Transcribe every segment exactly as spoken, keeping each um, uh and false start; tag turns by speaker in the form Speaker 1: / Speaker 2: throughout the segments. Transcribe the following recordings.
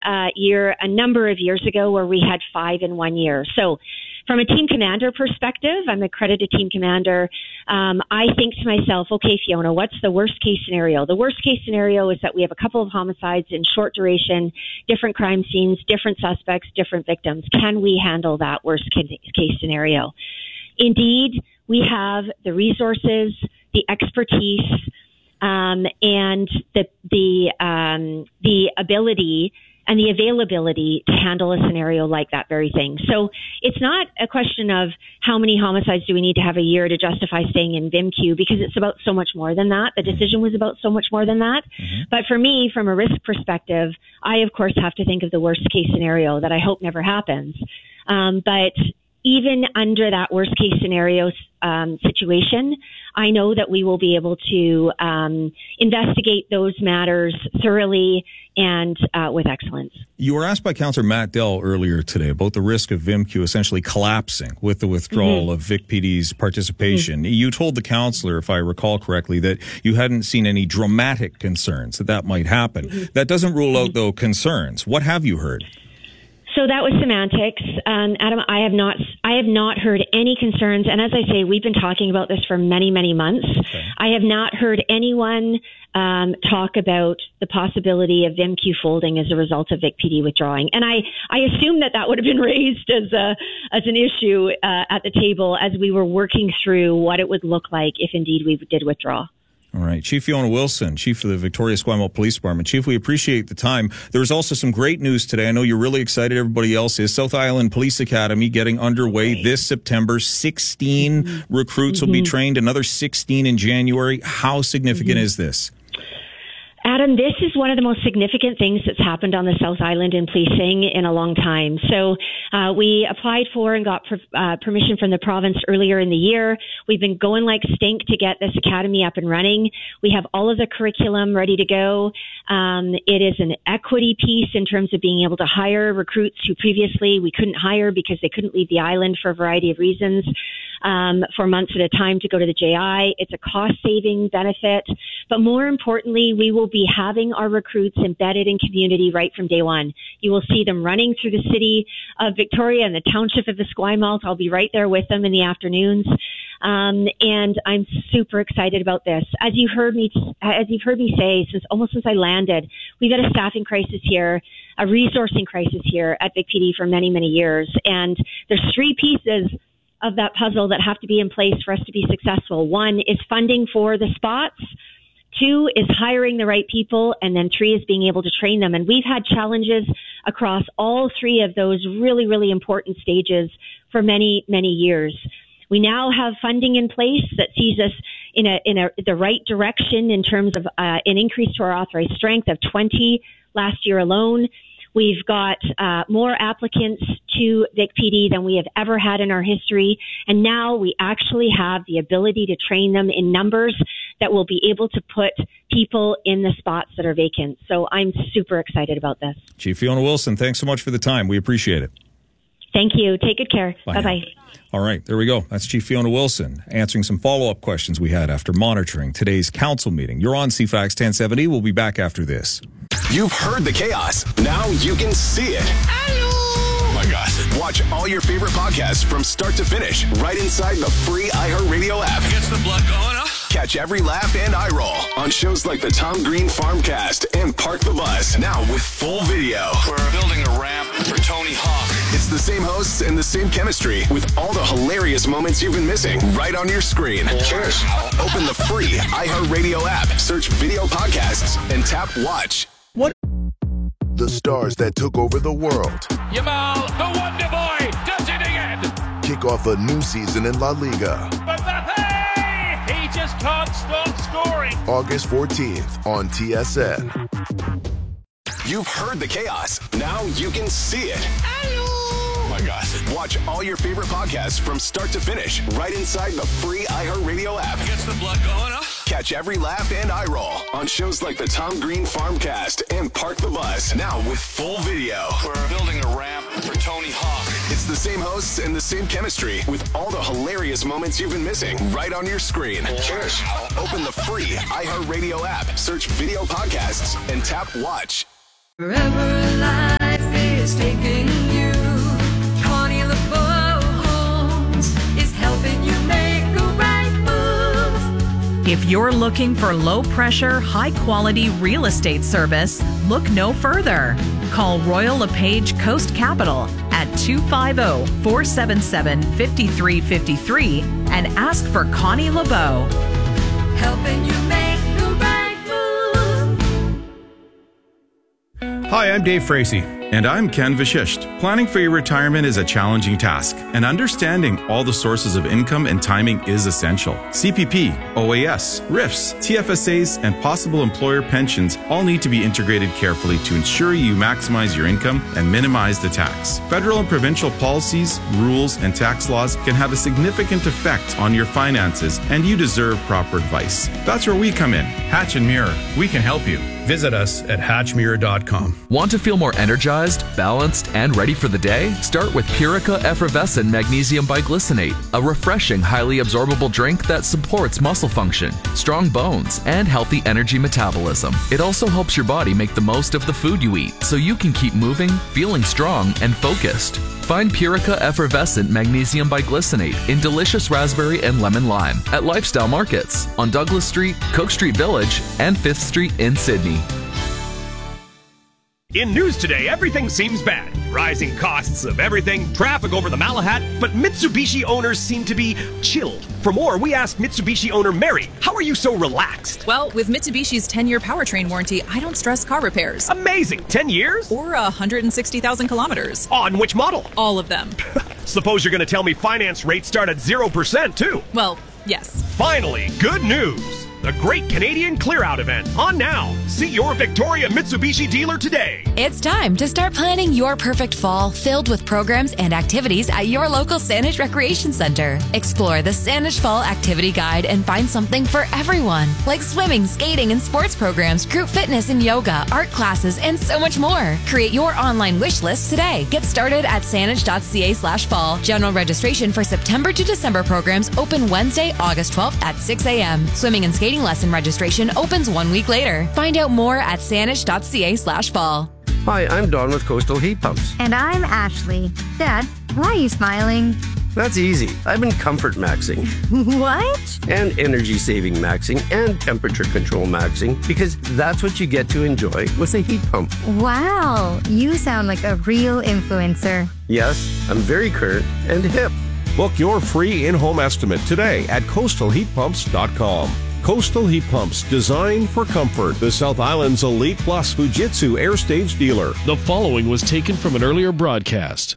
Speaker 1: uh, year a number of years ago where we had five in one year. So from a team commander perspective, I'm accredited team commander. Um, I think to myself, okay, Fiona, what's the worst case scenario? The worst case scenario is that we have a couple of homicides in short duration, different crime scenes, different suspects, different victims. Can we handle that worst case scenario? Indeed, we have the resources, the expertise, um, and the the um, the ability and the availability to handle a scenario like that very thing. So it's not a question of how many homicides do we need to have a year to justify staying in V I M Q, because it's about so much more than that. The decision was about so much more than that. Mm-hmm. But for me, from a risk perspective, I, of course, have to think of the worst case scenario that I hope never happens. Um, but even under that worst case scenario um, situation, I know that we will be able to um, investigate those matters thoroughly and uh, with excellence. You
Speaker 2: were asked by Councillor Matt Dell earlier today about the risk of V I M Q essentially collapsing with the withdrawal mm-hmm. of Vic P D's participation. Mm-hmm. You told the councillor, if I recall correctly, that you hadn't seen any dramatic concerns that that might happen. Mm-hmm. That doesn't rule out, though, concerns. What have you heard?
Speaker 1: So that was semantics. Um, Adam, I have not, I have not heard any concerns. And as I say, we've been talking about this for many, many months. Okay. I have not heard anyone um, talk about the possibility of V I M Q folding as a result of Vic P D withdrawing. And I, I assume that that would have been raised as a, as an issue uh, at the table as we were working through what it would look like if indeed we did withdraw.
Speaker 2: All right. Chief Fiona Wilson, Chief of the Victoria-Esquimalt Police Department. Chief, we appreciate the time. There was also some great news today. I know you're really excited. Everybody else is. South Island Police Academy getting underway right. this September. sixteen mm-hmm. recruits mm-hmm. will be trained, another sixteen in January. How significant mm-hmm. is this?
Speaker 1: Adam, this is one of the most significant things that's happened on the South Island in policing in a long time. So uh, we applied for and got per, uh, permission from the province earlier in the year. We've been going like stink to get this academy up and running. We have all of the curriculum ready to go. Um, it is an equity piece in terms of being able to hire recruits who previously we couldn't hire because they couldn't leave the island for a variety of reasons. Um, for months at a time to go to the J I. It's a cost-saving benefit. But more importantly, we will be having our recruits embedded in community right from day one. You will see them running through the city of Victoria and the township of Esquimalt. I'll be right there with them in the afternoons. Um, and I'm super excited about this. As you heard me, as you've heard me say, since almost since I landed, we've had a staffing crisis here, a resourcing crisis here at Vic P D for many, many years. And there's three pieces of that puzzle that have to be in place for us to be successful. One is funding for the spots. Two is hiring the right people. And then three is being able to train them. And we've had challenges across all three of those really, really important stages for many, many years. We now have funding in place that sees us in a, in a, the right direction in terms of uh, an increase to our authorized strength of twenty last year alone. We've got uh, more applicants to Vic P D than we have ever had in our history. And now we actually have the ability to train them in numbers that will be able to put people in the spots that are vacant. So I'm super excited about this.
Speaker 2: Chief Fiona Wilson, thanks so much for the time. We appreciate it.
Speaker 1: Thank you. Take good care. Bye Bye-bye.
Speaker 2: All right, there we go. That's Chief Fiona Wilson answering some follow-up questions we had after monitoring today's council meeting. You're on C FAX ten seventy. We'll be back after this.
Speaker 3: You've heard the chaos. Now you can see it. Hello. Oh my gosh. Watch all your favorite podcasts from start to finish right inside the free iHeartRadio app.
Speaker 4: Gets the blood going, huh?
Speaker 3: Catch every laugh and eye roll on shows like the Tom Green Farmcast and Park the Bus. Now with full video.
Speaker 4: We're building a ramp for Tony Hawk.
Speaker 3: It's the same hosts and the same chemistry with all the hilarious moments you've been missing right on your screen.
Speaker 4: Cheers.
Speaker 3: Open the free iHeartRadio app, search video podcasts, and tap watch.
Speaker 5: What? The stars that took over the world.
Speaker 4: Yamal, the Wonder Boy, does it again.
Speaker 5: Kick off a new season in La Liga.
Speaker 4: Mbappe, he just can't stop scoring.
Speaker 5: August fourteenth on T S N.
Speaker 3: You've heard the chaos. Now you can see it.
Speaker 4: Hello. Oh my gosh.
Speaker 3: Watch all your favorite podcasts from start to finish right inside the free iHeartRadio app.
Speaker 4: Gets the blood going, huh?
Speaker 3: Catch every laugh and eye roll on shows like the Tom Green Farmcast and Park the Bus. Now with full video.
Speaker 4: We're building a ramp for Tony Hawk.
Speaker 3: It's the same hosts and the same chemistry with all the hilarious moments you've been missing right on your screen.
Speaker 4: Cheers.
Speaker 3: Open the free iHeartRadio app, search video podcasts, and tap watch.
Speaker 6: Forever alive. If you're looking for low-pressure, high-quality real estate service, look no further. Call Royal LePage Coast Capital at two five zero, four seven seven, five three five three and ask for Connie LeBeau.
Speaker 7: Helping you make the right move.
Speaker 8: Hi, I'm Dave Fracey.
Speaker 9: And I'm Ken Vashisht. Planning for your retirement is a challenging task, and understanding all the sources of income and timing is essential. C P P, O A S, R I Fs, T F S As, and possible employer pensions all need to be integrated carefully to ensure you maximize your income and minimize the tax. Federal and provincial policies, rules, and tax laws can have a significant effect on your finances, and you deserve proper advice. That's where we come in.
Speaker 8: Hatch and Mirror, we can help you. Visit us at hatch mirror dot com.
Speaker 10: Want to feel more energized, balanced, and ready for the day? Start with Purica Effervescent Magnesium Biglycinate, a refreshing, highly absorbable drink that supports muscle function, strong bones, and healthy energy metabolism. It also helps your body make the most of the food you eat, so you can keep moving, feeling strong, and focused. Find Purica Effervescent Magnesium Biglycinate in delicious raspberry and lemon lime at Lifestyle Markets on Douglas Street, Cook Street Village, and fifth Street in Sydney.
Speaker 4: In news today, everything seems bad. Rising costs of everything, traffic over the Malahat, but Mitsubishi owners seem to be chilled. For more, we asked Mitsubishi owner Mary, how are you so relaxed?
Speaker 11: Well, with Mitsubishi's ten-year powertrain warranty, I don't stress car repairs.
Speaker 4: Amazing! ten years?
Speaker 11: Or one hundred sixty thousand kilometers.
Speaker 4: On which model?
Speaker 11: All of them.
Speaker 4: Suppose you're going to tell me finance rates start at zero percent, too.
Speaker 11: Well, yes.
Speaker 4: Finally, good news! The Great Canadian Clear Out event, on now. See your Victoria Mitsubishi dealer today.
Speaker 12: It's time to start planning your perfect fall filled with programs and activities at your local Saanich Recreation Center. Explore the Saanich Fall Activity Guide and find something for everyone, like swimming, skating, and sports programs, group fitness and yoga, art classes, and so much more. Create your online wish list today. Get started at saanich.ca slash fall. General registration for September to December programs open Wednesday, August twelfth at six a.m. Swimming and skating lesson registration opens one week later. Find out more at saanich.ca slash fall.
Speaker 13: Hi, I'm Don with Coastal Heat Pumps.
Speaker 14: And I'm Ashley. Dad, why are you smiling?
Speaker 13: That's easy. I've been comfort maxing.
Speaker 14: What?
Speaker 13: And energy saving maxing and temperature control maxing because that's what you get to enjoy with a heat pump.
Speaker 14: Wow, you sound like a real influencer.
Speaker 13: Yes, I'm very current and hip.
Speaker 15: Book your free in-home estimate today at coastal heat pumps dot com. Coastal Heat Pumps, designed for comfort. The South Island's Elite Plus Fujitsu Air Stage dealer.
Speaker 16: The following was taken from an earlier broadcast.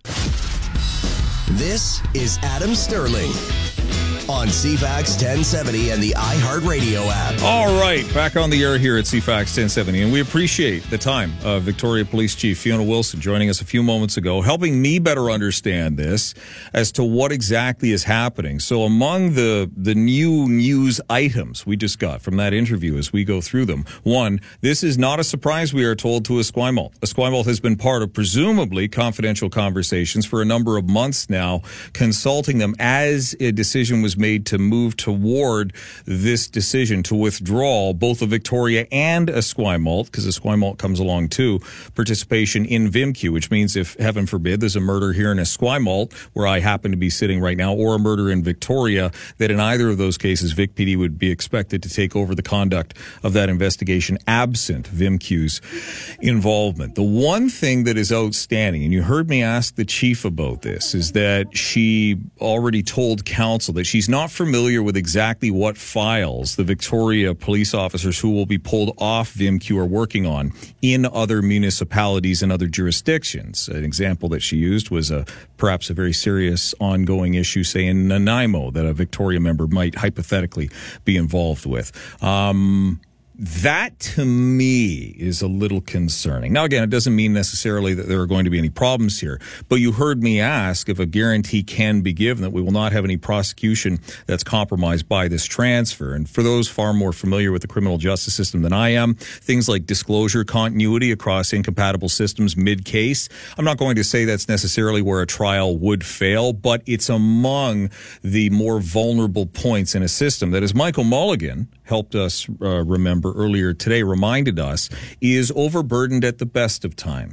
Speaker 3: This is Adam Sterling on C FAX ten seventy and the iHeartRadio app.
Speaker 2: All right, back on the air here at C FAX ten seventy, and we appreciate the time of Victoria Police Chief Fiona Wilson joining us a few moments ago, helping me better understand this as to what exactly is happening. So among the, the new news items we just got from that interview as we go through them, one, this is not a surprise, we are told, to Esquimalt. Esquimalt has been part of presumably confidential conversations for a number of months now, consulting them as a decision was made to move toward this decision to withdraw both of Victoria and Esquimalt, because Esquimalt comes along too, participation in V I M Q, which means if, heaven forbid, there's a murder here in Esquimalt, where I happen to be sitting right now, or a murder in Victoria, that in either of those cases, Vic P D would be expected to take over the conduct of that investigation, absent V I M Q's involvement. The one thing that is outstanding, and you heard me ask the chief about this, is that she already told council that she's not familiar with exactly what files the Victoria police officers who will be pulled off V I M Q are working on in other municipalities and other jurisdictions. An example that she used was a perhaps a very serious ongoing issue, say in Nanaimo, that a Victoria member might hypothetically be involved with. Um, That, to me, is a little concerning. Now, again, it doesn't mean necessarily that there are going to be any problems here, but you heard me ask if a guarantee can be given that we will not have any prosecution that's compromised by this transfer. And for those far more familiar with the criminal justice system than I am, things like disclosure continuity across incompatible systems mid-case, I'm not going to say that's necessarily where a trial would fail, but it's among the more vulnerable points in a system that, as Michael Mulligan helped us uh, remember earlier today, reminded us, is overburdened at the best of times.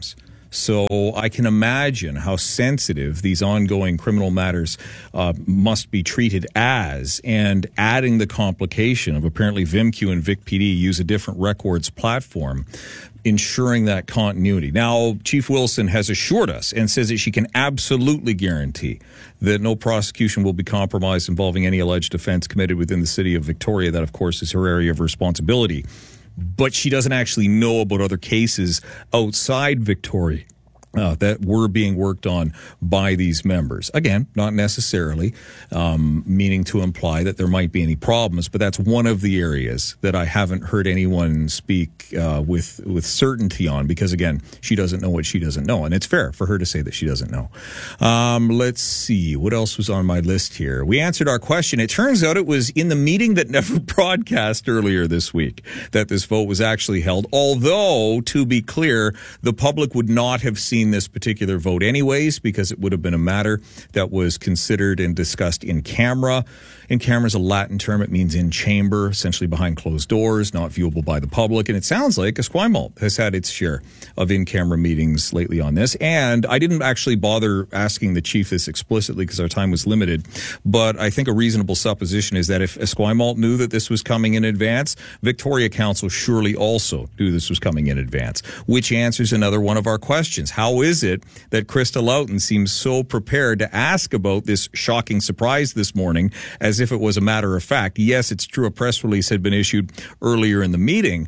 Speaker 2: So I can imagine how sensitive these ongoing criminal matters uh, must be treated as, and adding the complication of apparently VIMQ and Vic P D use a different records platform, ensuring that continuity. Now, Chief Wilson has assured us and says that she can absolutely guarantee that no prosecution will be compromised involving any alleged offense committed within the city of Victoria. That, of course, is her area of responsibility. But she doesn't actually know about other cases outside Victoria uh, that were being worked on by these members. Again, not necessarily um, meaning to imply that there might be any problems, but that's one of the areas that I haven't heard anyone speak uh, with with certainty on, because, again, she doesn't know what she doesn't know. And it's fair for her to say that she doesn't know. Um, let's see. What else was on my list here? We answered our question. It turns out it was in the meeting that never broadcast earlier this week that this vote was actually held. Although, to be clear, the public would not have seen this particular vote anyways, because it would have been a matter that was considered and discussed in camera. In camera is a Latin term. It means in chamber, essentially behind closed doors, not viewable by the public. And it sounds like Esquimalt has had its share of in-camera meetings lately on this. And I didn't actually bother asking the chief this explicitly because our time was limited. But I think a reasonable supposition is that if Esquimalt knew that this was coming in advance, Victoria Council surely also knew this was coming in advance, which answers another one of our questions. How is it that Krista Loughton seems so prepared to ask about this shocking surprise this morning as if it was a matter of fact? Yes, it's true a press release had been issued earlier in the meeting,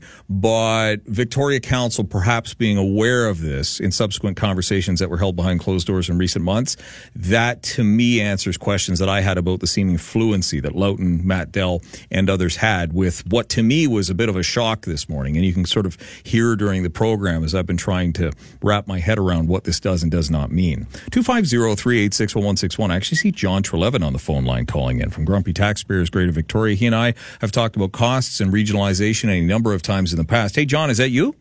Speaker 2: but Victoria Council perhaps being aware of this in subsequent conversations that were held behind closed doors in recent months, that to me answers questions that I had about the seeming fluency that Loughton, Matt Dell, and others had with what to me was a bit of a shock this morning. And you can sort of hear during the program as I've been trying to wrap my head around what this does and does not mean. two five zero, three eight six, one one six one. I actually see John Trelevin on the phone line calling in from Grumpy Taxpayers, Greater Victoria. He and I have talked about costs and regionalization a number of times in the past. Hey, John, is that you?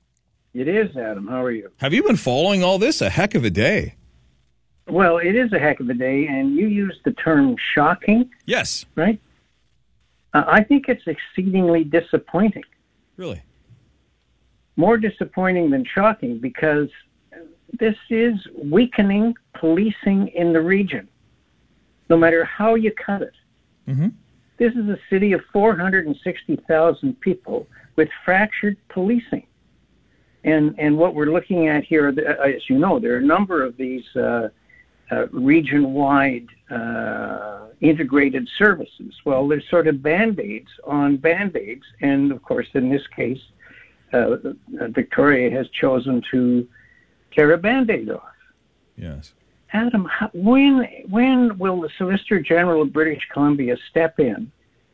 Speaker 17: It is, Adam. How are you?
Speaker 2: Have you been following all this? A heck of a day.
Speaker 17: Well, it is a heck of a day, and you used the term shocking.
Speaker 2: Yes.
Speaker 17: Right? Uh, I think it's exceedingly disappointing.
Speaker 2: Really?
Speaker 17: More disappointing than shocking, because this is weakening policing in the region, no matter how you cut it.
Speaker 2: Mm-hmm.
Speaker 17: This is a city of four hundred sixty thousand people with fractured policing. And and what we're looking at here, as you know, there are a number of these uh, uh, region-wide uh, integrated services. Well, there's sort of Band-Aids on Band-Aids. And, of course, in this case, uh, Victoria has chosen to tear a Band-Aid off.
Speaker 2: Yes.
Speaker 17: Adam, how, when when will the Solicitor General of British Columbia step in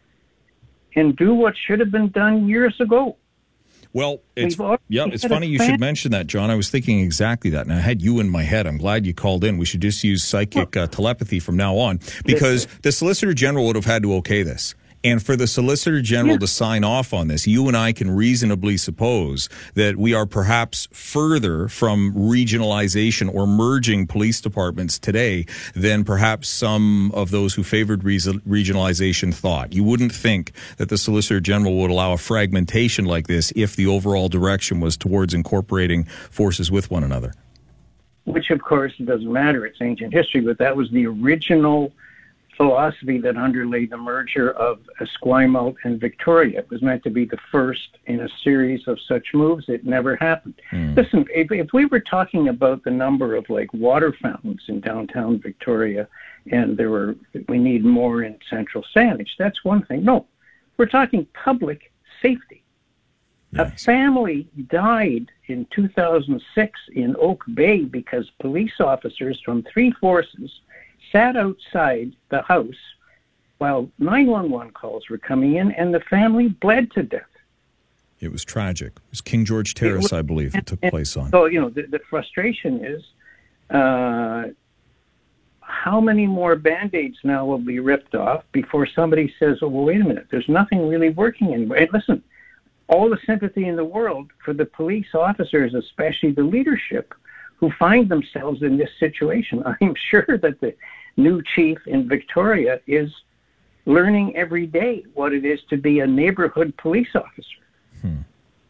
Speaker 17: and do what should have been done years ago?
Speaker 2: Well, it's yeah, it's funny you should mention that, John. I was thinking exactly that, and I had you in my head. I'm glad you called in. We should just use psychic uh, telepathy from now on, because the Solicitor General would have had to okay this. And for the Solicitor General yeah. to sign off on this, you and I can reasonably suppose that we are perhaps further from regionalization or merging police departments today than perhaps some of those who favored re- regionalization thought. You wouldn't think that the Solicitor General would allow a fragmentation like this if the overall direction was towards incorporating forces with one another.
Speaker 17: Which, of course, it doesn't matter. It's ancient history, but that was the original philosophy that underlay the merger of Esquimalt and Victoria. It was meant to be the first in a series of such moves. It never happened. Mm. Listen, if, if we were talking about the number of like water fountains in downtown Victoria, and there were we need more in Central Saanich, that's one thing. No, we're talking public safety. Yes. A family died in two thousand six in Oak Bay because police officers from three forces sat outside the house while nine one one calls were coming in, and the family bled to death.
Speaker 2: It was tragic. It was King George Terrace, was, I believe, it took and, place on.
Speaker 17: So, you know, the, the frustration is uh, how many more Band-Aids now will be ripped off before somebody says, oh, well, wait a minute, there's nothing really working anymore. And listen, all the sympathy in the world for the police officers, especially the leadership, who find themselves in this situation. I'm sure that the new chief in Victoria is learning every day what it is to be a neighborhood police officer. Hmm.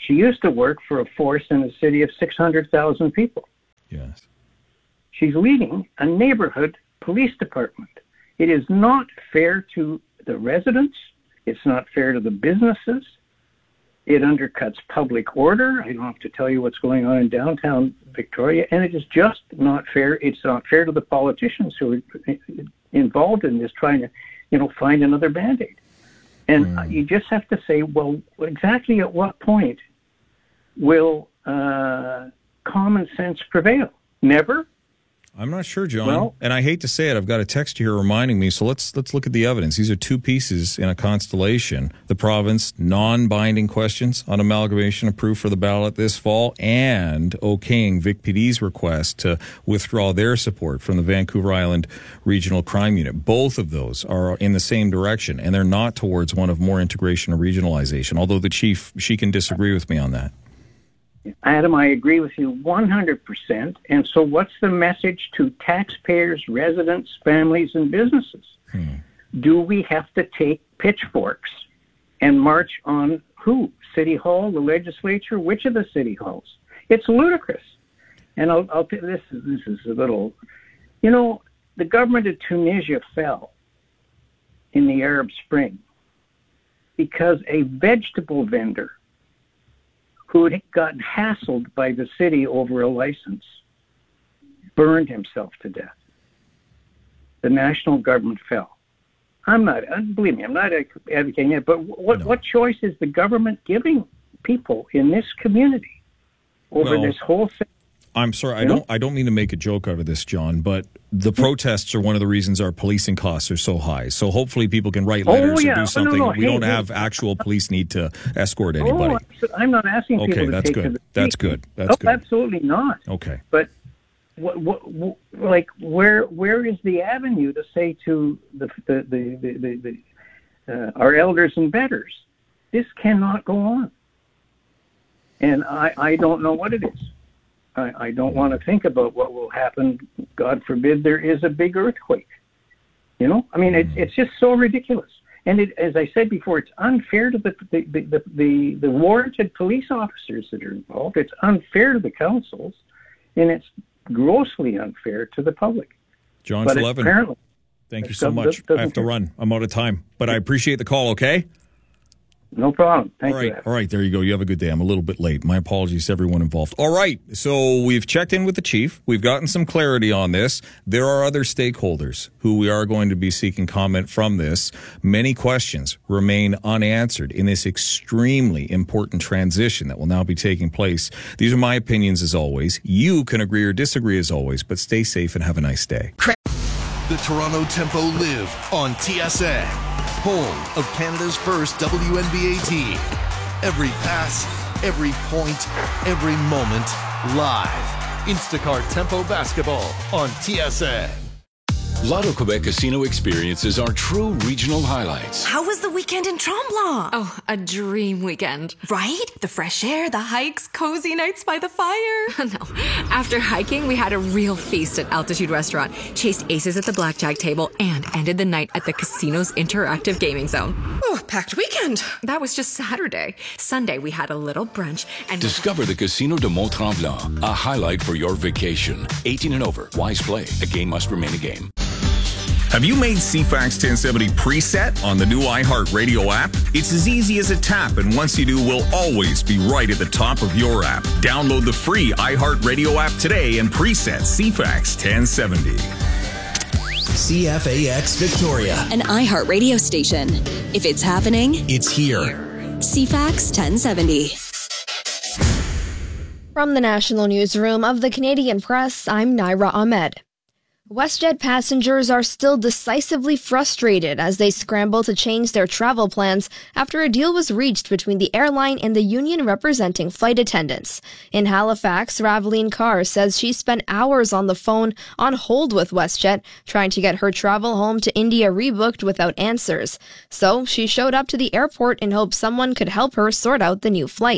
Speaker 17: She used to work for a force in a city of six hundred thousand people.
Speaker 2: Yes.
Speaker 17: She's leading a neighborhood police department. It is not fair to the residents. It's not fair to the businesses. It undercuts public order. I don't have to tell you what's going on in downtown Victoria. And it is just not fair. It's not fair to the politicians who are involved in this, trying to, you know, find another Band-Aid. And mm. you just have to say, well, exactly at what point will uh, common sense prevail? Never?
Speaker 2: I'm not sure, John.
Speaker 17: Well,
Speaker 2: and I hate to say it, I've got a text here reminding me. So let's let's look at the evidence. These are two pieces in a constellation. The province non-binding questions on amalgamation approved for the ballot this fall, and okaying Vic P D's request to withdraw their support from the Vancouver Island Regional Crime Unit. Both of those are in the same direction, and they're not towards one of more integration or regionalization. Although the chief, she can disagree with me on that.
Speaker 17: Adam, I agree with you one hundred percent. And so what's the message to taxpayers, residents, families, and businesses? Hmm. Do we have to take pitchforks and march on who? City Hall, the legislature? Which of the city halls? It's ludicrous. And I'll, I'll this is this is a little, you know, the government of Tunisia fell in the Arab Spring because a vegetable vendor who had gotten hassled by the city over a license burned himself to death. The national government fell. I'm not, believe me, I'm not advocating it, but what, no. what choice is the government giving people in this community over
Speaker 2: well,
Speaker 17: this whole thing?
Speaker 2: I'm sorry, I don't I don't mean to make a joke out of this, John, but the protests are one of the reasons our policing costs are so high. So hopefully people can write letters
Speaker 17: oh, yeah.
Speaker 2: or do something.
Speaker 17: No, no, no.
Speaker 2: We
Speaker 17: hey,
Speaker 2: don't
Speaker 17: hey.
Speaker 2: have actual police need to escort anybody.
Speaker 17: Oh, I'm not asking
Speaker 2: okay,
Speaker 17: people to
Speaker 2: that's
Speaker 17: take
Speaker 2: good.
Speaker 17: to the
Speaker 2: That's
Speaker 17: street.
Speaker 2: good. That's
Speaker 17: oh,
Speaker 2: good.
Speaker 17: Absolutely not.
Speaker 2: Okay.
Speaker 17: But what, what, what, like, where where is the avenue to say to the the the, the, the, the uh, our elders and betters, this cannot go on? And I, I don't know what it is. I, I don't want to think about what will happen. God forbid there is a big earthquake. You know, I mean, it's it's just so ridiculous. And it, as I said before, it's unfair to the the, the, the the warranted police officers that are involved. It's unfair to the councils, and it's grossly unfair to the public.
Speaker 2: John
Speaker 17: but
Speaker 2: Sullivan,
Speaker 17: apparently,
Speaker 2: thank you so much. I have to run. I'm out of time, but I appreciate the call, okay?
Speaker 17: No problem. Thank
Speaker 2: all right,
Speaker 17: you.
Speaker 2: All right, there you go. You have a good day. I'm a little bit late. My apologies to everyone involved. All right, so we've checked in with the chief. We've gotten some clarity on this. There are other stakeholders who we are going to be seeking comment from this. Many questions remain unanswered in this extremely important transition that will now be taking place. These are my opinions as always. You can agree or disagree as always, but stay safe and have a nice day.
Speaker 18: The Toronto Tempo live on T S N. Home of Canada's first W N B A team. Every pass, every point, every moment, live. Instacart Tempo Basketball on T S N.
Speaker 19: Lotto Quebec Casino experiences are true regional highlights.
Speaker 20: How was the weekend in Tremblant? Oh, a dream weekend. Right? The fresh air, the hikes, cozy nights by the fire. No. After hiking, we had a real feast at Altitude Restaurant, chased aces at the blackjack table, and ended the night at the casino's interactive gaming zone. Oh, packed weekend. That was just Saturday. Sunday, we had a little brunch and...
Speaker 19: Discover the Casino de Mont-Tremblant, a highlight for your vacation. eighteen and over. Wise play. A game must remain a game.
Speaker 21: Have you made C FAX ten seventy preset on the new iHeartRadio app? It's as easy as a tap, and once you do, we'll always be right at the top of your app. Download the free iHeartRadio app today and preset C FAX ten seventy.
Speaker 22: C F A X Victoria,
Speaker 23: an iHeartRadio station. If it's happening,
Speaker 22: it's here.
Speaker 23: C FAX ten seventy.
Speaker 24: From the National Newsroom of the Canadian Press, I'm Naira Ahmed. WestJet passengers are still decisively frustrated as they scramble to change their travel plans after a deal was reached between the airline and the union representing flight attendants. In Halifax, Raveline Carr says she spent hours on the phone on hold with WestJet, trying to get her travel home to India rebooked without answers. So she showed up to the airport in hopes someone could help her sort out the new flights.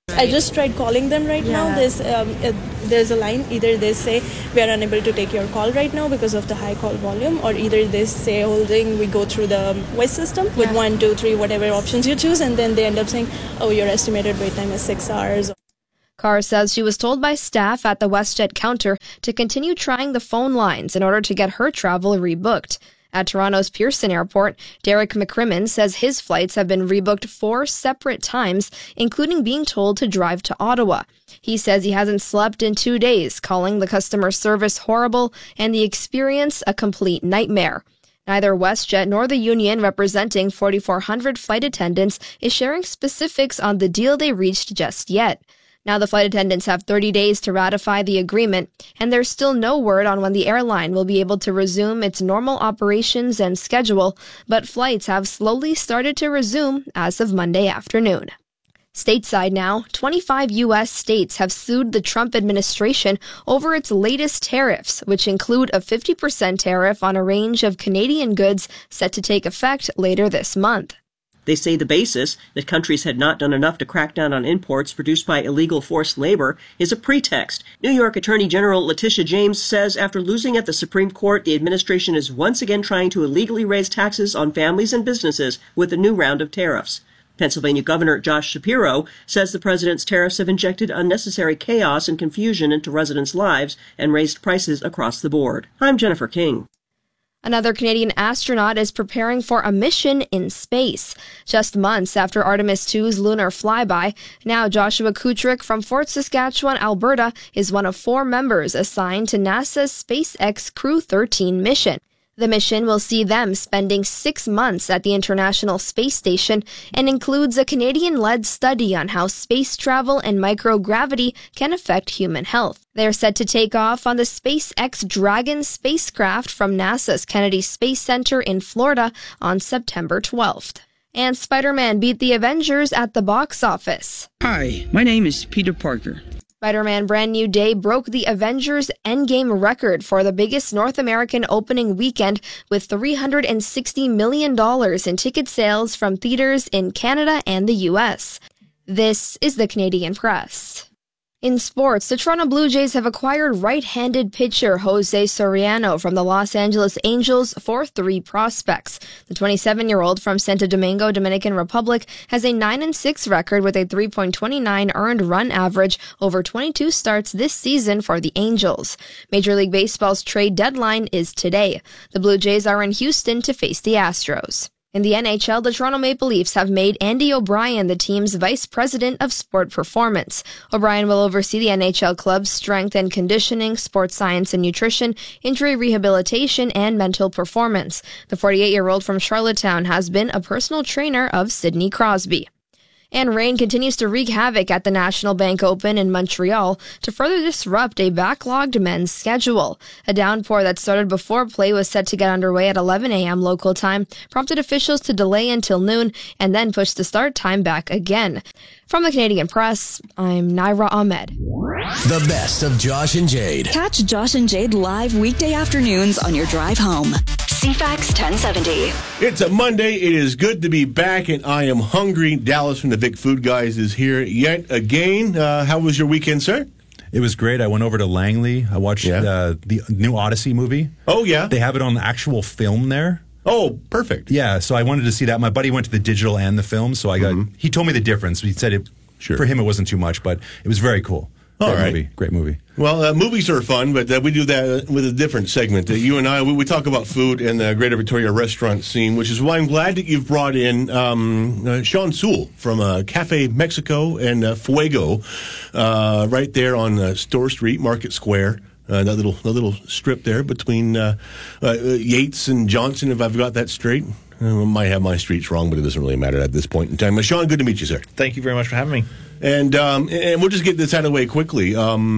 Speaker 1: I just tried calling them right yeah. now. There's um, uh, there's a line. Either they say we are unable to take your call right now because of the high call volume, or either they say holding. We go through the voice system yeah. with one, two, three, whatever options you choose, and then they end up saying, "Oh, your estimated wait time is six hours."
Speaker 24: Carr says she was told by staff at the WestJet counter to continue trying the phone lines in order to get her travel rebooked. At Toronto's Pearson Airport, Derek McCrimmon says his flights have been rebooked four separate times, including being told to drive to Ottawa. He says he hasn't slept in two days, calling the customer service horrible and the experience a complete nightmare. Neither WestJet nor the union representing forty-four hundred flight attendants is sharing specifics on the deal they reached just yet. Now the flight attendants have thirty days to ratify the agreement, and there's still no word on when the airline will be able to resume its normal operations and schedule, but flights have slowly started to resume as of Monday afternoon. Stateside now, twenty-five U S states have sued the Trump administration over its latest tariffs, which include a fifty percent tariff on a range of Canadian goods set to take effect later this month.
Speaker 5: They say the basis, that countries had not done enough to crack down on imports produced by illegal forced labor, is a pretext. New York Attorney General Letitia James says after losing at the Supreme Court, the administration is once again trying to illegally raise taxes on families and businesses with a new round of tariffs. Pennsylvania Governor Josh Shapiro says the president's tariffs have injected unnecessary chaos and confusion into residents' lives and raised prices across the board. I'm Jennifer King.
Speaker 24: Another Canadian astronaut is preparing for a mission in space. Just months after Artemis two's lunar flyby, now Joshua Kutrick from Fort Saskatchewan, Alberta, is one of four members assigned to NASA's SpaceX Crew thirteen mission. The mission will see them spending six months at the International Space Station and includes a Canadian-led study on how space travel and microgravity can affect human health. They are set to take off on the SpaceX Dragon spacecraft from NASA's Kennedy Space Center in Florida on September twelfth. And Spider-Man beat the Avengers at the box office.
Speaker 6: Hi, my name is Peter Parker.
Speaker 24: Spider-Man Brand New Day broke the Avengers Endgame record for the biggest North American opening weekend with three hundred sixty million dollars in ticket sales from theaters in Canada and the U S. This is the Canadian Press. In sports, the Toronto Blue Jays have acquired right-handed pitcher Jose Soriano from the Los Angeles Angels for three prospects. The twenty-seven-year-old from Santo Domingo, Dominican Republic, has a nine and six record with a three point two nine earned run average over twenty-two starts this season for the Angels. Major League Baseball's trade deadline is today. The Blue Jays are in Houston to face the Astros. In the N H L, the Toronto Maple Leafs have made Andy O'Brien the team's vice president of sport performance. O'Brien will oversee the N H L club's strength and conditioning, sports science and nutrition, injury rehabilitation, and mental performance. The forty-eight-year-old from Charlottetown has been a personal trainer of Sidney Crosby. And rain continues to wreak havoc at the National Bank Open in Montreal to further disrupt a backlogged men's schedule. A downpour that started before play was set to get underway at eleven a.m. local time, prompted officials to delay until noon, and then push the start time back again. From the Canadian Press, I'm Naira Ahmed.
Speaker 22: The best of Josh and Jade.
Speaker 23: Catch Josh and Jade live weekday afternoons on your drive home. C FAX ten seventy.
Speaker 7: It's a Monday. It is good to be back, and I am hungry. Dallas from the Vic Food Guys is here yet again. Uh, how was your weekend, sir?
Speaker 25: It was great. I went over to Langley. I watched yeah. uh, the new Odyssey movie.
Speaker 7: Oh, yeah?
Speaker 25: They have it on actual film there.
Speaker 7: Oh, perfect.
Speaker 25: Yeah, so I wanted to see that. My buddy went to the digital and the film, so I got. Mm-hmm. He told me the difference. He said it sure. for him it wasn't too much, but it was very cool.
Speaker 7: All
Speaker 25: Great
Speaker 7: right.
Speaker 25: movie. Great movie.
Speaker 7: Well, uh, movies are fun, but uh, we do that with a different segment. Uh, you and I, we, we talk about food and the Greater Victoria restaurant scene, which is why I'm glad that you've brought in um, uh, Sean Sewell from uh, Cafe Mexico and uh, Fuego, uh, right there on uh, Store Street, Market Square. Uh, that little that little strip there between uh, uh, Yates and Johnson, if I've got that straight. I might have my streets wrong, but it doesn't really matter at this point in time. But Sean, good to meet you, sir.
Speaker 26: Thank you very much for having me.
Speaker 7: And um, and we'll just get this out of the way quickly.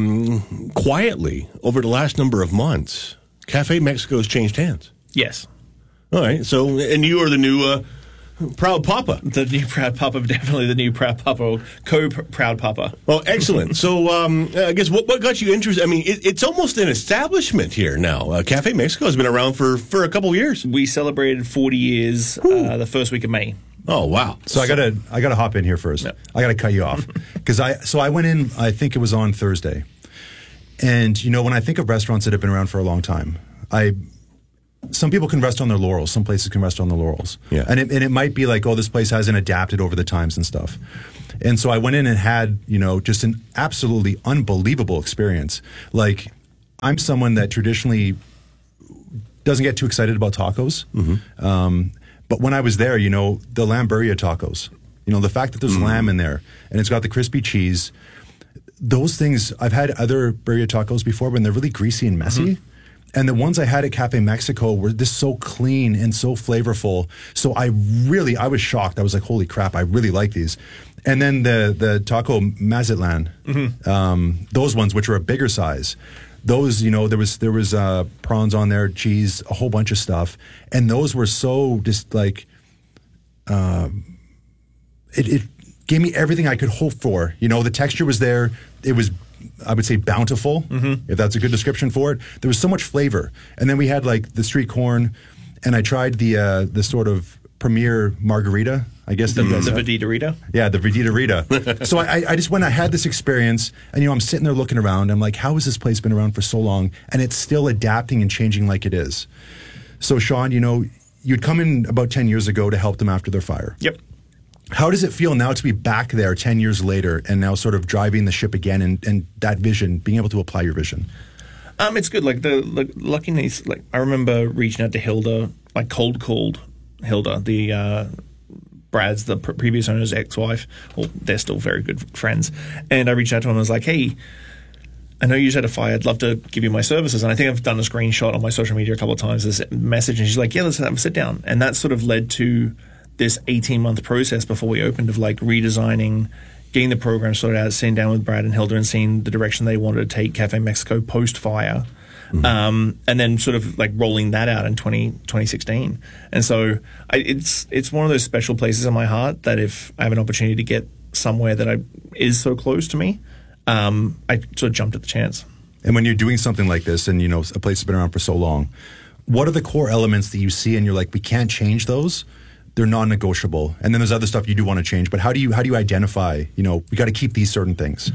Speaker 7: Um, quietly, over the last number of months, Cafe Mexico has changed hands.
Speaker 26: Yes.
Speaker 7: All right. So, and you are the new uh, Proud Papa.
Speaker 26: The new Proud Papa, definitely the new Proud Papa, or co-Proud Papa.
Speaker 7: Oh, excellent. So, um, I guess what, what got you interested? I mean, it, it's almost an establishment here now. Uh, Cafe Mexico has been around for, for a couple of years.
Speaker 26: We celebrated forty years uh, the first week of May.
Speaker 7: Oh wow!
Speaker 25: So I gotta I gotta hop in here first. Yep. I gotta cut you off because I so I went in. I think it was on Thursday, and you know when I think of restaurants that have been around for a long time, I some people can rest on their laurels. Some places can rest on their laurels.
Speaker 7: Yeah.
Speaker 25: And it, and it might be like, oh, this place hasn't adapted over the times and stuff. And so I went in and had you know just an absolutely unbelievable experience. Like I'm someone that traditionally doesn't get too excited about tacos.
Speaker 7: Mm-hmm.
Speaker 25: Um, But when I was there, you know, the lamb birria tacos, you know, the fact that there's
Speaker 7: Mm.
Speaker 25: lamb in there and it's got the crispy cheese, those things, I've had other birria tacos before, but they're really greasy and messy. Mm-hmm. And the ones I had at Cafe Mexico were just so clean and so flavorful. So I really, I was shocked. I was like, holy crap, I really like these. And then the, the taco Mazatlan,
Speaker 26: Mm-hmm.
Speaker 25: um, those ones, which were a bigger size, those, you know, there was there was uh, prawns on there, cheese, a whole bunch of stuff, and those were so just like, um, it, it gave me everything I could hope for. You know, the texture was there. It was, I would say, bountiful,
Speaker 26: Mm-hmm.
Speaker 25: if that's a good description for it. There was so much flavor, and then we had like the street corn, and I tried the uh, the sort of premier margarita. I guess
Speaker 26: The,
Speaker 25: that you guys
Speaker 26: the
Speaker 25: have.
Speaker 26: Vidita Rita.
Speaker 25: Yeah, the Vidita Rita. So I, I just when I had this experience, and you know, I'm sitting there looking around. I'm like, how has this place been around for so long, and it's still adapting and changing like it is? So Sean, you know, you'd come in about ten years ago to help them after their fire.
Speaker 26: Yep.
Speaker 25: How does it feel now to be back there ten years later, and now sort of driving the ship again, and, and that vision, being able to apply your vision?
Speaker 26: Um, it's good. Like the, the luckiness. Like I remember reaching out to Hilda, like cold called Hilda, the. Uh, Brad's the pr- previous owner's ex-wife. Well, they're still very good friends. And I reached out to him and was like, hey, I know you just had a fire. I'd love to give you my services. And I think I've done a screenshot on my social media a couple of times, this message. And she's like, yeah, let's have a sit down. And that sort of led to this eighteen-month process before we opened of like redesigning, getting the program sorted out, sitting down with Brad and Hilda and seeing the direction they wanted to take Cafe Mexico post-fire. Mm-hmm. Um, and then sort of like rolling that out in twenty, twenty sixteen. And so I, it's it's one of those special places in my heart that if I have an opportunity to get somewhere that I, is so close to me, um, I sort of jumped at the chance.
Speaker 25: And when you're doing something like this and, you know, a place has been around for so long, what are the core elements that you see and you're like, we can't change those? They're non-negotiable. And then there's other stuff you do want to change. But how do you how do you identify, you know, we got to keep these certain things?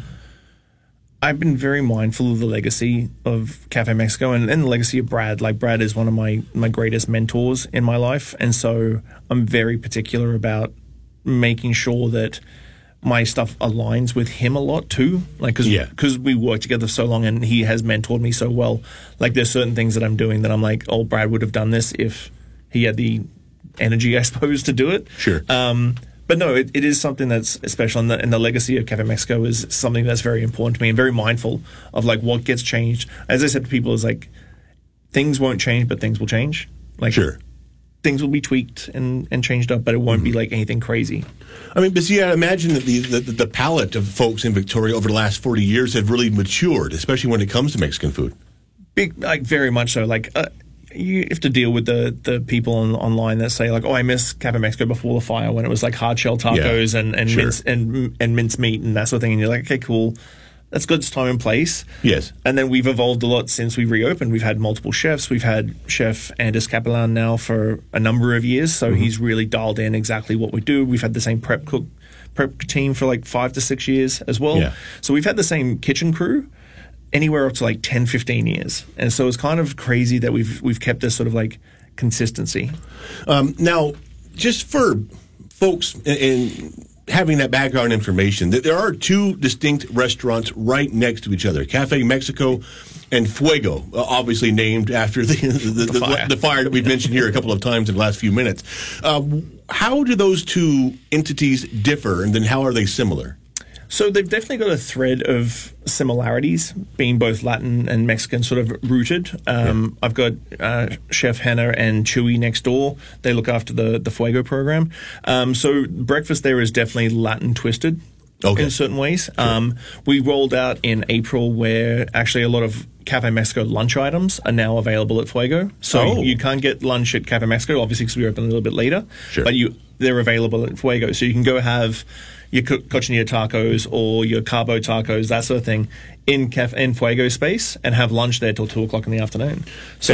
Speaker 26: I've been very mindful of the legacy of Cafe Mexico and, and the legacy of Brad. Like Brad is one of my, my greatest mentors in my life. And so I'm very particular about making sure that my stuff aligns with him a lot too. Like, cause,
Speaker 7: Yeah.
Speaker 26: cause we worked together so long and he has mentored me so well. Like there's certain things that I'm doing that I'm like, oh, Brad would have done this if he had the energy, I suppose, to do it.
Speaker 7: Sure.
Speaker 26: Um, But no, it, it is something that's special, and the, and the legacy of Cafe Mexico is something that's very important to me and very mindful of like what gets changed. As I said to people, is like things won't change, but things will change. Like
Speaker 7: Sure.
Speaker 26: things will be tweaked and, and changed up, but it won't be like anything crazy.
Speaker 7: I mean, but see, I imagine that the, the the palate of folks in Victoria over the last forty years have really matured, especially when it comes to Mexican food.
Speaker 26: Big, like very much so. Like uh, you have to deal with the the people on, online that say like, "Oh, I miss Cafe Mexico before the fire when it was like hard shell tacos
Speaker 7: Yeah,
Speaker 26: and and
Speaker 7: sure.
Speaker 26: mince and and mince meat and that sort of thing." And you're like, "Okay, cool, that's good. It's time and place."
Speaker 7: Yes.
Speaker 26: And then we've evolved a lot since we reopened. We've had multiple chefs. We've had Chef Anders Capellan now for a number of years, so
Speaker 7: Mm-hmm.
Speaker 26: he's really dialed in exactly what we do. We've had the same prep cook prep team for like five to six years as well.
Speaker 7: Yeah.
Speaker 26: So we've had the same kitchen crew anywhere up to like ten, fifteen years. And so it's kind of crazy that we've we've kept this sort of like consistency.
Speaker 7: Um, now, just for folks in, in having that background information, that there are two distinct restaurants right next to each other, Cafe Mexico and Fuego, uh, obviously named after the the, the, the, fire. the fire that we've mentioned here a couple of times in the last few minutes. Uh, how do those two entities differ, and then how are they similar?
Speaker 26: So they've definitely got a thread of similarities, being both Latin and Mexican sort of rooted. Um, yeah. I've got uh, Chef Hannah and Chewy next door. They look after the, the Fuego program. Um, so breakfast there is definitely Latin twisted okay. in certain ways. Sure. Um, we rolled out in April where actually a lot of Cafe Mexico lunch items are now available at Fuego. So oh. you can't get lunch at Cafe Mexico, obviously, because we open a little bit later.
Speaker 7: Sure.
Speaker 26: But you they're available at Fuego. So you can go have your co- cochinilla tacos or your carbo tacos, that sort of thing, in Caf- in Fuego space and have lunch there till two o'clock in the afternoon. So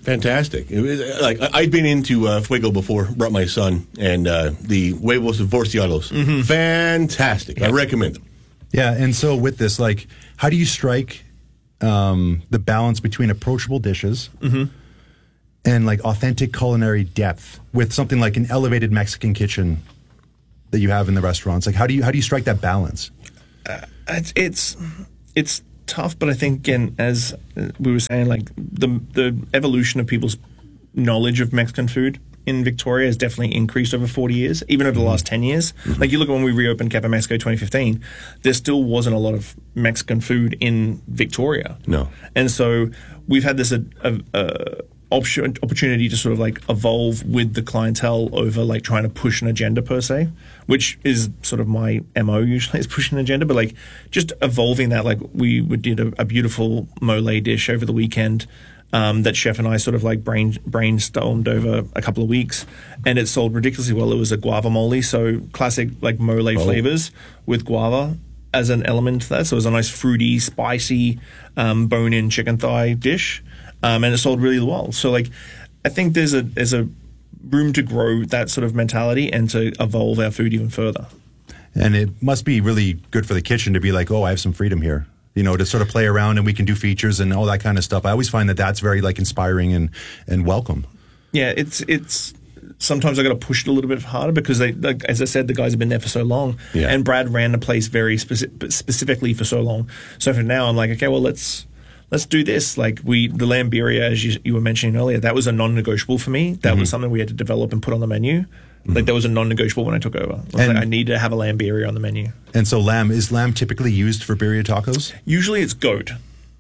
Speaker 7: Fantastic. It was, uh, like I- I'd been into uh, Fuego before, brought my son, and uh, the huevos divorciados.
Speaker 25: Mhm.
Speaker 7: Fantastic. I recommend them.
Speaker 25: Yeah, and so with this, like, how do you strike um, the balance between approachable dishes
Speaker 26: Mhm.
Speaker 25: and like authentic culinary depth with something like an elevated Mexican kitchen that you have in the restaurants? Like, how do you how do you strike that balance?
Speaker 26: Uh, it's, it's it's tough, but I think again, as uh, we were saying, like the the evolution of people's knowledge of Mexican food in Victoria has definitely increased over forty years, even over the last ten years.
Speaker 7: Mm-hmm.
Speaker 26: Like you look at when we reopened Cafe Mexico twenty fifteen, there still wasn't a lot of Mexican food in Victoria.
Speaker 7: No.
Speaker 26: And so we've had this uh, uh, uh, option, opportunity to sort of like evolve with the clientele over like trying to push an agenda per se, which is sort of my M O usually, is pushing an agenda, but like just evolving that. Like we, we did a, a beautiful mole dish over the weekend um, that Chef and I sort of like brain, brainstormed over a couple of weeks, and it sold ridiculously well. It was a guava mole, so classic like mole
Speaker 7: Oh.
Speaker 26: flavors with guava as an element to that. So it was a nice fruity, spicy, um, bone-in chicken thigh dish, um, and it sold really well. So like, I think there's a there's a room to grow that sort of mentality and to evolve our food even further.
Speaker 25: And it must be really good for the kitchen to be like, oh, I have some freedom here, you know, to sort of play around and we can do features and all that kind of stuff. I always find that that's very like inspiring and, and welcome.
Speaker 26: Yeah, it's it's sometimes I got to push it a little bit harder because they, like, as I said, the guys have been there for so long,
Speaker 7: Yeah.
Speaker 26: and Brad ran the place very speci- specifically for so long. So for now, I'm like, okay, well, let's let's do this. Like we, the Lamberia, as you, you were mentioning earlier, that was a non-negotiable for me. That
Speaker 25: Mhm.
Speaker 26: was something we had to develop and put on the menu. Like that was a non-negotiable when I took over. I was
Speaker 25: And-
Speaker 26: like, I need to have a Lamberia on the menu.
Speaker 25: And so lamb, is lamb typically used for birria tacos?
Speaker 26: Usually it's goat.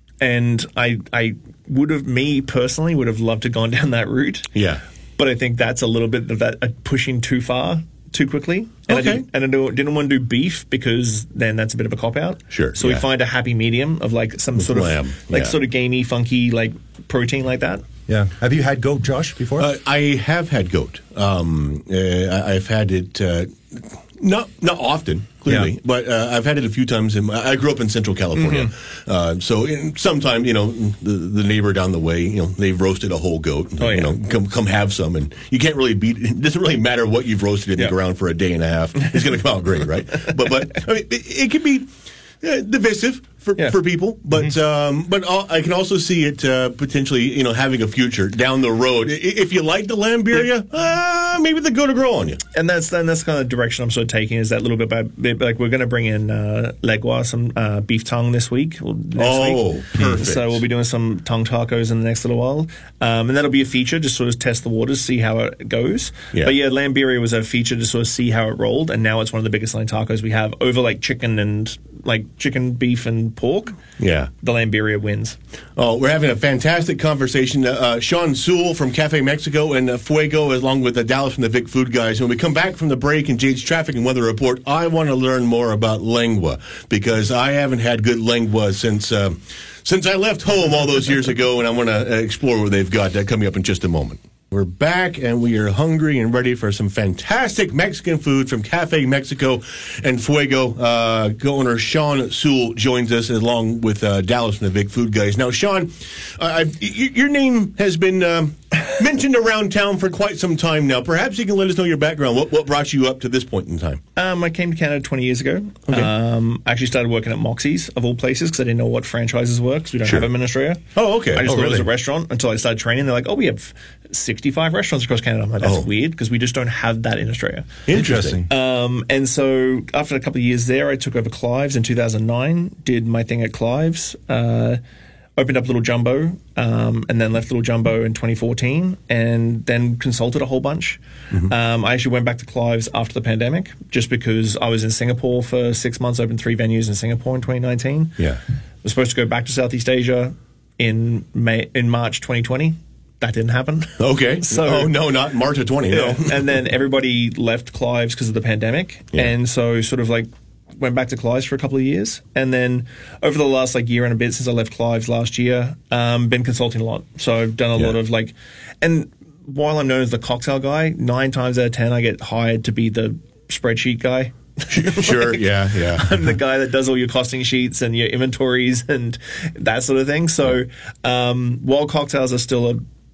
Speaker 26: And I I would have, me personally, would have loved to gone down that route.
Speaker 7: Yeah.
Speaker 26: But I think that's a little bit of that uh, pushing too far, too quickly. And
Speaker 7: Okay.
Speaker 26: I didn't, and I don't- didn't want to do beef because then that's a bit of a cop-out.
Speaker 7: Sure,
Speaker 26: So
Speaker 7: yeah.
Speaker 26: we find a happy medium of like some
Speaker 7: With
Speaker 26: sort
Speaker 7: lamb,
Speaker 26: of, like
Speaker 7: yeah.
Speaker 26: sort of gamey, funky, like protein like that.
Speaker 25: Yeah. Have you had goat, Josh, before?
Speaker 7: Uh, I have had goat. Um, uh, I- I've had it uh, not not often, clearly,
Speaker 25: Yeah.
Speaker 7: but uh, I've had it a few times. In, I grew up in Central California,
Speaker 26: Mm-hmm.
Speaker 7: uh, so in, sometime you know the, the neighbor down the way, you know, they've roasted a whole goat.
Speaker 26: Oh,
Speaker 7: You
Speaker 26: yeah.
Speaker 7: know, come come have some, and you can't really beat. It doesn't really matter what you've roasted in
Speaker 26: Yeah.
Speaker 7: the ground for a day and a half. It's going to come out great, right? But but I mean, it, it can be uh, divisive for,
Speaker 26: Yeah.
Speaker 7: for people, but um, but al- I can also see it uh, potentially, you know, having a future down the road. I- If you like the Lamberia, uh, maybe the goat will grow on you.
Speaker 26: And that's then that's kind of the direction I'm sort of taking, is that little bit by bit, like we're going to bring in uh, legua, some uh, beef tongue this week. Or next
Speaker 7: Oh,
Speaker 26: week.
Speaker 7: perfect.
Speaker 26: So we'll be doing some tongue tacos in the next little while, um, and that'll be a feature, just sort of test the waters, see how it goes.
Speaker 7: Yeah.
Speaker 26: But yeah, Lamberia was a feature to sort of see how it rolled, and now it's one of the biggest selling tacos we have over like chicken and like chicken, beef, and pork.
Speaker 7: Yeah.
Speaker 26: The Lamberia wins.
Speaker 7: Oh, we're having a fantastic conversation. Uh, uh, Sean Sewell from Cafe Mexico and uh, Fuego, along with uh, Dallas from the Vic Food Guys. When we come back from the break and Jade's traffic and weather report, I want to learn more about lengua, because I haven't had good lengua since uh, since I left home all those years ago, and I want to uh, explore what they've got uh, coming up in just a moment. We're back, and we are hungry and ready for some fantastic Mexican food from Cafe Mexico and Fuego. Uh, owner Sean Sewell joins us, along with uh, Dallas from the Big Food Guys. Now, Sean, uh, I've, y- your name has been um, mentioned around town for quite some time now. Perhaps you can let us know your background. What, what brought you up to this point in time?
Speaker 26: Um, I came to Canada twenty years ago.
Speaker 7: Okay.
Speaker 26: Um, I actually started working at Moxie's, of all places, because I didn't know what franchises were, because we don't
Speaker 7: Sure.
Speaker 26: have them in Australia.
Speaker 7: Oh, okay.
Speaker 26: I just
Speaker 7: Oh,
Speaker 26: thought it was
Speaker 7: really?
Speaker 26: a restaurant until I started training. They're like, oh, we have sixty-five restaurants across Canada. I'm like, that's
Speaker 7: Oh.
Speaker 26: weird, because we just don't have that in Australia.
Speaker 7: Interesting.
Speaker 26: Um, and so after a couple of years there, I took over Clive's in two thousand nine, did my thing at Clive's, uh, opened up Little Jumbo, um, and then left Little Jumbo in twenty fourteen, and then consulted a whole bunch.
Speaker 7: Mm-hmm.
Speaker 26: Um, I actually went back to Clive's after the pandemic, just because I was in Singapore for six months, opened three venues in Singapore in twenty nineteen.
Speaker 7: Yeah.
Speaker 26: Was supposed to go back to Southeast Asia in May, in March twenty twenty. That didn't happen.
Speaker 7: Okay.
Speaker 26: So-
Speaker 7: oh, no, not March of twenty. No.
Speaker 26: Yeah. And then everybody left Clive's because of the pandemic.
Speaker 7: Yeah.
Speaker 26: And so sort of like went back to Clive's for a couple of years. And then over the last like year and a bit since I left Clive's last year, um, been consulting a lot. So I've done a
Speaker 7: Yeah.
Speaker 26: lot of like, and while I'm known as the cocktail guy, nine times out of ten I get hired to be the spreadsheet guy.
Speaker 7: Sure, yeah, yeah.
Speaker 26: I'm the guy that does all your costing sheets and your inventories and that sort of thing. So um, while cocktails are still a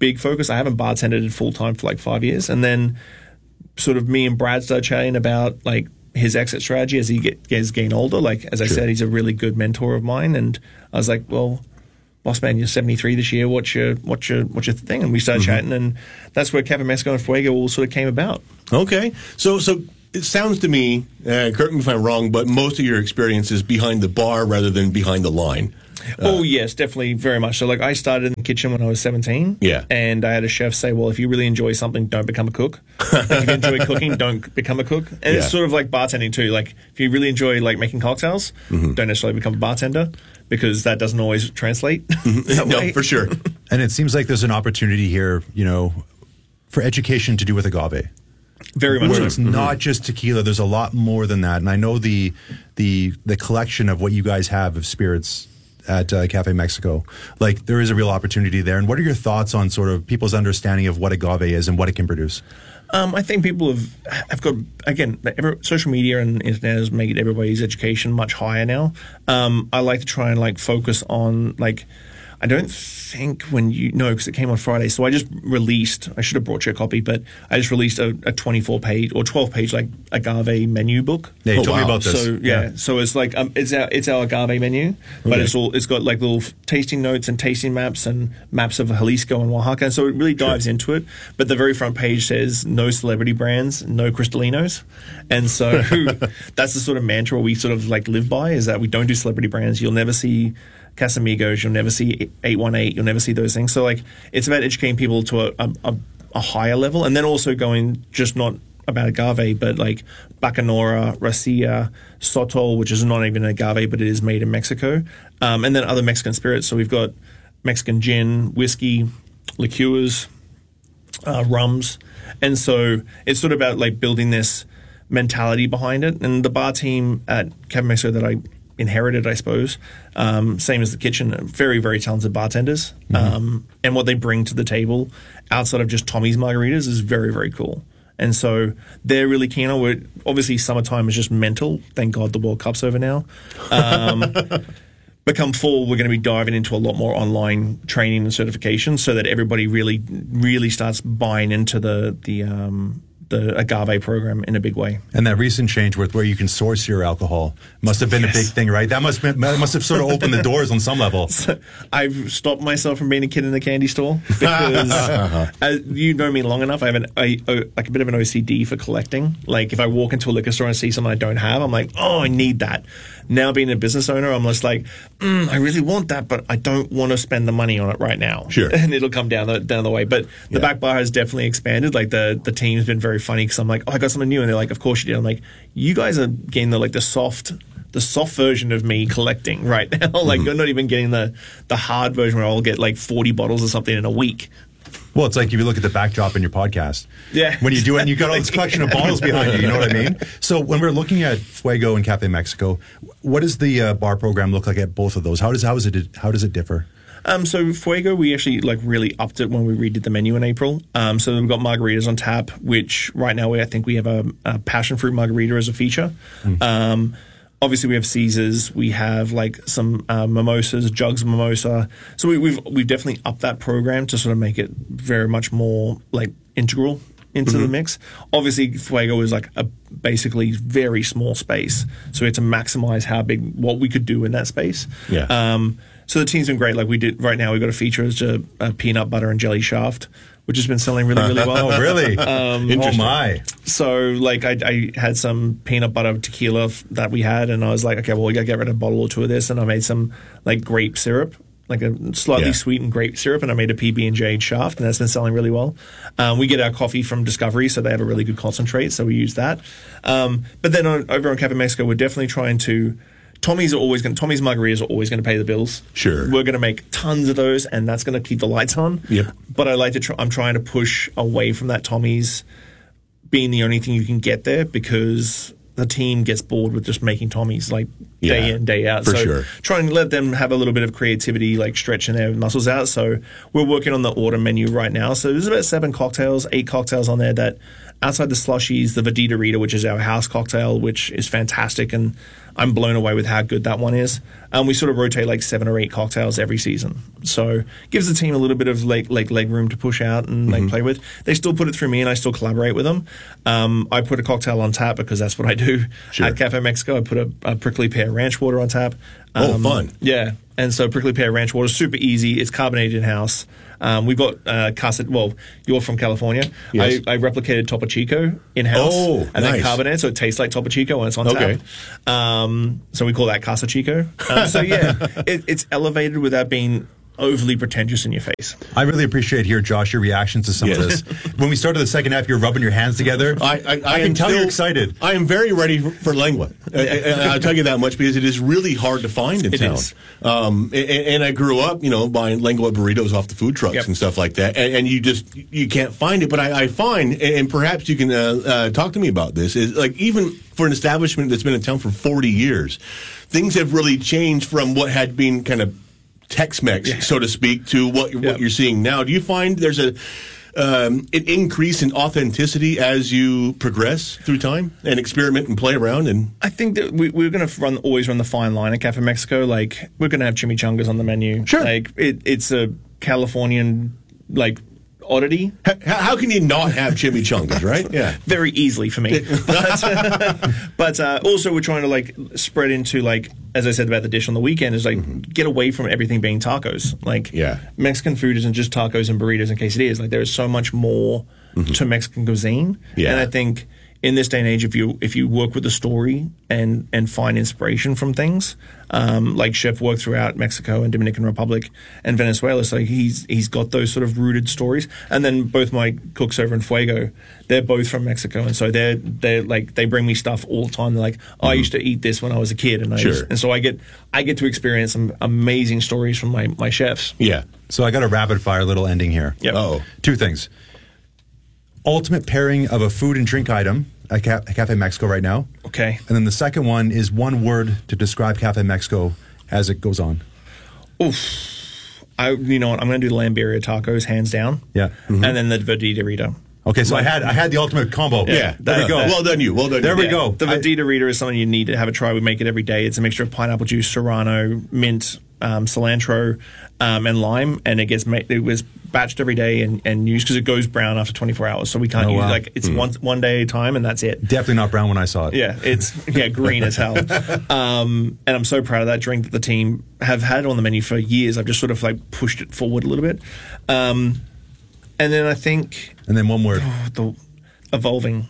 Speaker 26: big focus. I haven't bartended full time for like five years, and then sort of me and Brad started chatting about like his exit strategy as he get, gets getting older. Like as I
Speaker 7: Sure.
Speaker 26: said, he's a really good mentor of mine, and I was like, well, boss man, you're seventy-three this year. What's your what's your what's your thing? And we started
Speaker 7: Mm-hmm.
Speaker 26: chatting, and that's where Cafe Mexico and Fuego all sort of came about.
Speaker 7: Okay, so so it sounds to me, uh, correct me if I'm wrong, but most of your experience is behind the bar rather than behind the line.
Speaker 26: oh yes, definitely, very much so. Like I started in the kitchen when I was seventeen.
Speaker 7: Yeah.
Speaker 26: And I had a chef say, well, if you really enjoy something, don't become a cook. Like, if you enjoy cooking, don't become a cook. And
Speaker 7: Yeah.
Speaker 26: it's sort of like bartending too. Like if you really enjoy like making cocktails,
Speaker 7: Mm-hmm.
Speaker 26: don't necessarily become a bartender, because that doesn't always translate. that
Speaker 7: No,
Speaker 26: way.
Speaker 7: for sure.
Speaker 25: And it seems like there's an opportunity here, you know, for education to do with agave.
Speaker 26: Very much
Speaker 25: Where
Speaker 26: so.
Speaker 25: it's not just tequila. There's a lot more than that. And I know the the the collection of what you guys have of spirits at uh, Cafe Mexico. Like there is a real opportunity there. And what are your thoughts on sort of people's understanding of what agave is and what it can produce?
Speaker 26: Um, I think people have have got, again, every, social media and internet has made everybody's education much higher now. Um, I like to try and like focus on like, I don't think when you no, because it came on Friday. So I just released. I should have brought you a copy, but I just released a, a twenty-four page or twelve page like agave menu book.
Speaker 25: Yeah, you
Speaker 7: Oh,
Speaker 25: told me
Speaker 7: wow.
Speaker 25: about this.
Speaker 26: So yeah,
Speaker 25: Yeah.
Speaker 26: so it's like um, it's our it's our agave menu, but
Speaker 7: Okay.
Speaker 26: it's all it's got like little f- tasting notes and tasting maps and maps of Jalisco and Oaxaca. So it really dives into it. But the very front page says no celebrity brands, no Cristalinos, and so that's the sort of mantra we sort of like live by, is that we don't do celebrity brands. You'll never see Casamigos, you'll never see eight one eight, you'll never see those things. So like it's about educating people to a, a, a higher level, and then also going just not about agave, but like Bacanora, Racia, Sotol, which is not even agave, but it is made in Mexico, um, and then other Mexican spirits. So we've got Mexican gin, whiskey, liqueurs, uh, rums, and so it's sort of about like building this mentality behind it. And the bar team at Cafe Mexico that I inherited, I suppose, um, same as the kitchen, very, very talented bartenders.
Speaker 25: Mm-hmm.
Speaker 26: Um, and what they bring to the table outside of just Tommy's margaritas is very, very cool. And so they're really keen on it. Obviously, summertime is just mental. Thank God the World Cup's over now. Um, but come fall, we're going to be diving into a lot more online training and certification, so that everybody really, really starts buying into the the um, the agave program in a big way.
Speaker 25: And that recent change with where you can source your alcohol must have been
Speaker 26: Yes.
Speaker 25: a big thing, right? That must that must have sort of opened the doors on some level.
Speaker 26: I've stopped myself from being a kid in the candy store because uh, you know me long enough. I have an a, a, like a bit of an O C D for collecting. Like if I walk into a liquor store and see something I don't have, I'm like, oh, I need that. Now being a business owner, I'm just like, mm, I really want that, but I don't want to spend the money on it right now.
Speaker 7: Sure.
Speaker 26: And it'll come down the down the way. But the
Speaker 7: Yeah.
Speaker 26: back bar has definitely expanded. Like the the team's been very funny, because I'm like, oh, I got something new, and they're like, of course you did. I'm like, you guys are getting the like the soft. The soft version of me collecting right now. Like
Speaker 7: Mm-hmm.
Speaker 26: you're not even getting the the hard version where I'll get like forty bottles or something in a week.
Speaker 25: Well, it's like if you look at the backdrop in your podcast.
Speaker 26: Yeah.
Speaker 25: When you do it, and you got all this collection of bottles behind you, you know what I mean? So when we're looking at Fuego and Cafe Mexico, what does the uh, bar program look like at both of those? How does how is it how does it differ?
Speaker 26: Um, so Fuego, we actually like really upped it when we redid the menu in April. Um, so we've got margaritas on tap, which right now we I think we have a, a passion fruit margarita as a feature.
Speaker 25: Mm.
Speaker 26: Um, obviously we have Caesars, we have like some uh, mimosas, jugs of mimosa. So we, we've we've definitely upped that program to sort of make it very much more like integral into
Speaker 25: Mm-hmm.
Speaker 26: the mix. Obviously, Fuego is like a basically very small space, so we had to maximize how big what we could do in that space.
Speaker 7: Yeah.
Speaker 26: Um, so the team's been great. Like we did right now, we've got a feature as a, a peanut butter and jelly shaft, which has been selling really, really well.
Speaker 25: Oh, really?
Speaker 26: Um,
Speaker 25: Oh my!
Speaker 26: So like I, I had some peanut butter tequila f- that we had, and I was like, okay, well, we got to get rid of a bottle or two of this, and I made some like grape syrup, like a slightly
Speaker 7: Yeah.
Speaker 26: sweetened grape syrup, and I made a P B and J shaft, and that's been selling really well. Um, we get our coffee from Discovery, so they have a really good concentrate, so we use that. Um, but then on, over on Cafe Mexico, we're definitely trying to. Tommy's are always going. Tommy's margaritas are always going to pay the bills.
Speaker 7: Sure.
Speaker 26: We're going to make tons of those, and that's going to keep the lights on.
Speaker 7: Yep.
Speaker 26: But I like to. Try, I'm trying to push away from that Tommy's being the only thing you can get there, because the team gets bored with just making Tommy's like day
Speaker 7: Yeah,
Speaker 26: in, day out.
Speaker 7: for
Speaker 26: so
Speaker 7: sure.
Speaker 26: try and let them have a little bit of creativity, like stretching their muscles out. So we're working on the order menu right now. So there's about seven cocktails, eight cocktails on there that outside the slushies, the Verdita Rita, which is our house cocktail, which is fantastic, and I'm blown away with how good that one is. And we sort of rotate like seven or eight cocktails every season. So gives the team a little bit of like, like leg room to push out and like
Speaker 7: Mm-hmm.
Speaker 26: play with. They still put it through me and I still collaborate with them. Um, I put a cocktail on tap because that's what I do
Speaker 7: Sure.
Speaker 26: at Cafe Mexico. I put a, a prickly pear ranch water on tap.
Speaker 7: Oh, fun.
Speaker 26: Yeah. And so prickly pear ranch water is super easy. It's carbonated in-house. Um, we've got uh, Casa, well, you're from California.
Speaker 7: Yes.
Speaker 26: I, I replicated Topo Chico in-house
Speaker 7: Oh,
Speaker 26: and then
Speaker 7: nice.
Speaker 26: carbonated, so it tastes like Topo Chico when it's on
Speaker 7: Okay.
Speaker 26: tap. Um, so we call that Casa Chico. Um, so yeah, it, it's elevated without being overly pretentious in your face.
Speaker 25: I really appreciate here, Josh, your reactions to some of
Speaker 7: Yes.
Speaker 25: this. When we started the second half, you're rubbing your hands together.
Speaker 7: I, I, I,
Speaker 25: I
Speaker 7: am
Speaker 25: can tell
Speaker 7: still-
Speaker 25: you're excited.
Speaker 7: I am very ready for, for lengua. I, I, I'll tell you that much because it is really hard to find in
Speaker 26: It
Speaker 7: town.
Speaker 26: is.
Speaker 7: Um, and, and I grew up, you know, buying lengua burritos off the food trucks
Speaker 26: Yep.
Speaker 7: and stuff like that, and, and you just you can't find it. But I, I find, and perhaps you can uh, uh, talk to me about this, is like even for an establishment that's been in town for forty years, things have really changed from what had been kind of Tex-Mex, so to speak, to what you're,
Speaker 26: Yep.
Speaker 7: what you're seeing now. Do you find there's a um, an increase in authenticity as you progress through time and experiment and play around? And
Speaker 26: I think that we, we're going to run always run the fine line at Cafe Mexico. Like we're going to have chimichangas on the menu.
Speaker 7: Sure.
Speaker 26: Like it, it's a Californian like oddity.
Speaker 7: H- how can you not have chimichangas, right? Yeah.
Speaker 26: Very easily for me. But, but uh, also we're trying to like spread into like, as I said about the dish on the weekend, is like
Speaker 7: Mm-hmm.
Speaker 26: get away from everything being tacos. Like
Speaker 7: Yeah.
Speaker 26: Mexican food isn't just tacos and burritos and quesadillas. Like there is so much more to Mexican cuisine.
Speaker 7: Mm-hmm. Yeah.
Speaker 26: And I think in this day and age, if you if you work with the story and and find inspiration from things, um, like Chef worked throughout Mexico and Dominican Republic and Venezuela, so he's he's got those sort of rooted stories. And then both my cooks over in Fuego, they're both from Mexico, and so they're they're like they bring me stuff all the time. They're like, oh, I used to eat this when I was a kid, and I
Speaker 7: Sure.
Speaker 26: used, and so I get I get to experience some amazing stories from my my chefs.
Speaker 7: Yeah.
Speaker 25: So I got a rapid fire little ending here.
Speaker 26: Yep.
Speaker 7: Oh.
Speaker 25: Two things. Ultimate pairing of a food and drink item at Ca- at Cafe Mexico right now.
Speaker 26: Okay.
Speaker 25: And then the second one is one word to describe Cafe Mexico as it goes on.
Speaker 26: Oof. I you know what I'm going to do the Lamberia tacos hands down.
Speaker 25: Yeah.
Speaker 26: And then the Verdita Rita.
Speaker 25: Okay, so I had I had the ultimate combo.
Speaker 7: Yeah.
Speaker 25: There we go.
Speaker 7: Well done, you. Well done.
Speaker 25: There
Speaker 7: you.
Speaker 25: we go.
Speaker 26: The
Speaker 25: I-
Speaker 26: Verdita Rita is something you need to have a try. We make it every day. It's a mixture of pineapple juice, serrano, mint, um, cilantro, um, and lime, and it gets made, it was batched every day and, and used because it goes brown after twenty-four hours. So we can't
Speaker 25: Oh,
Speaker 26: use
Speaker 25: wow.
Speaker 26: like it's
Speaker 7: Mm.
Speaker 26: one one day at a time, and that's it.
Speaker 25: Definitely not brown when I saw it.
Speaker 26: Yeah, it's yeah green as hell. Um, and I'm so proud of that drink that the team have had on the menu for years. I've just sort of like pushed it forward a little bit. Um, and then I think
Speaker 25: And then one word.
Speaker 26: the evolving,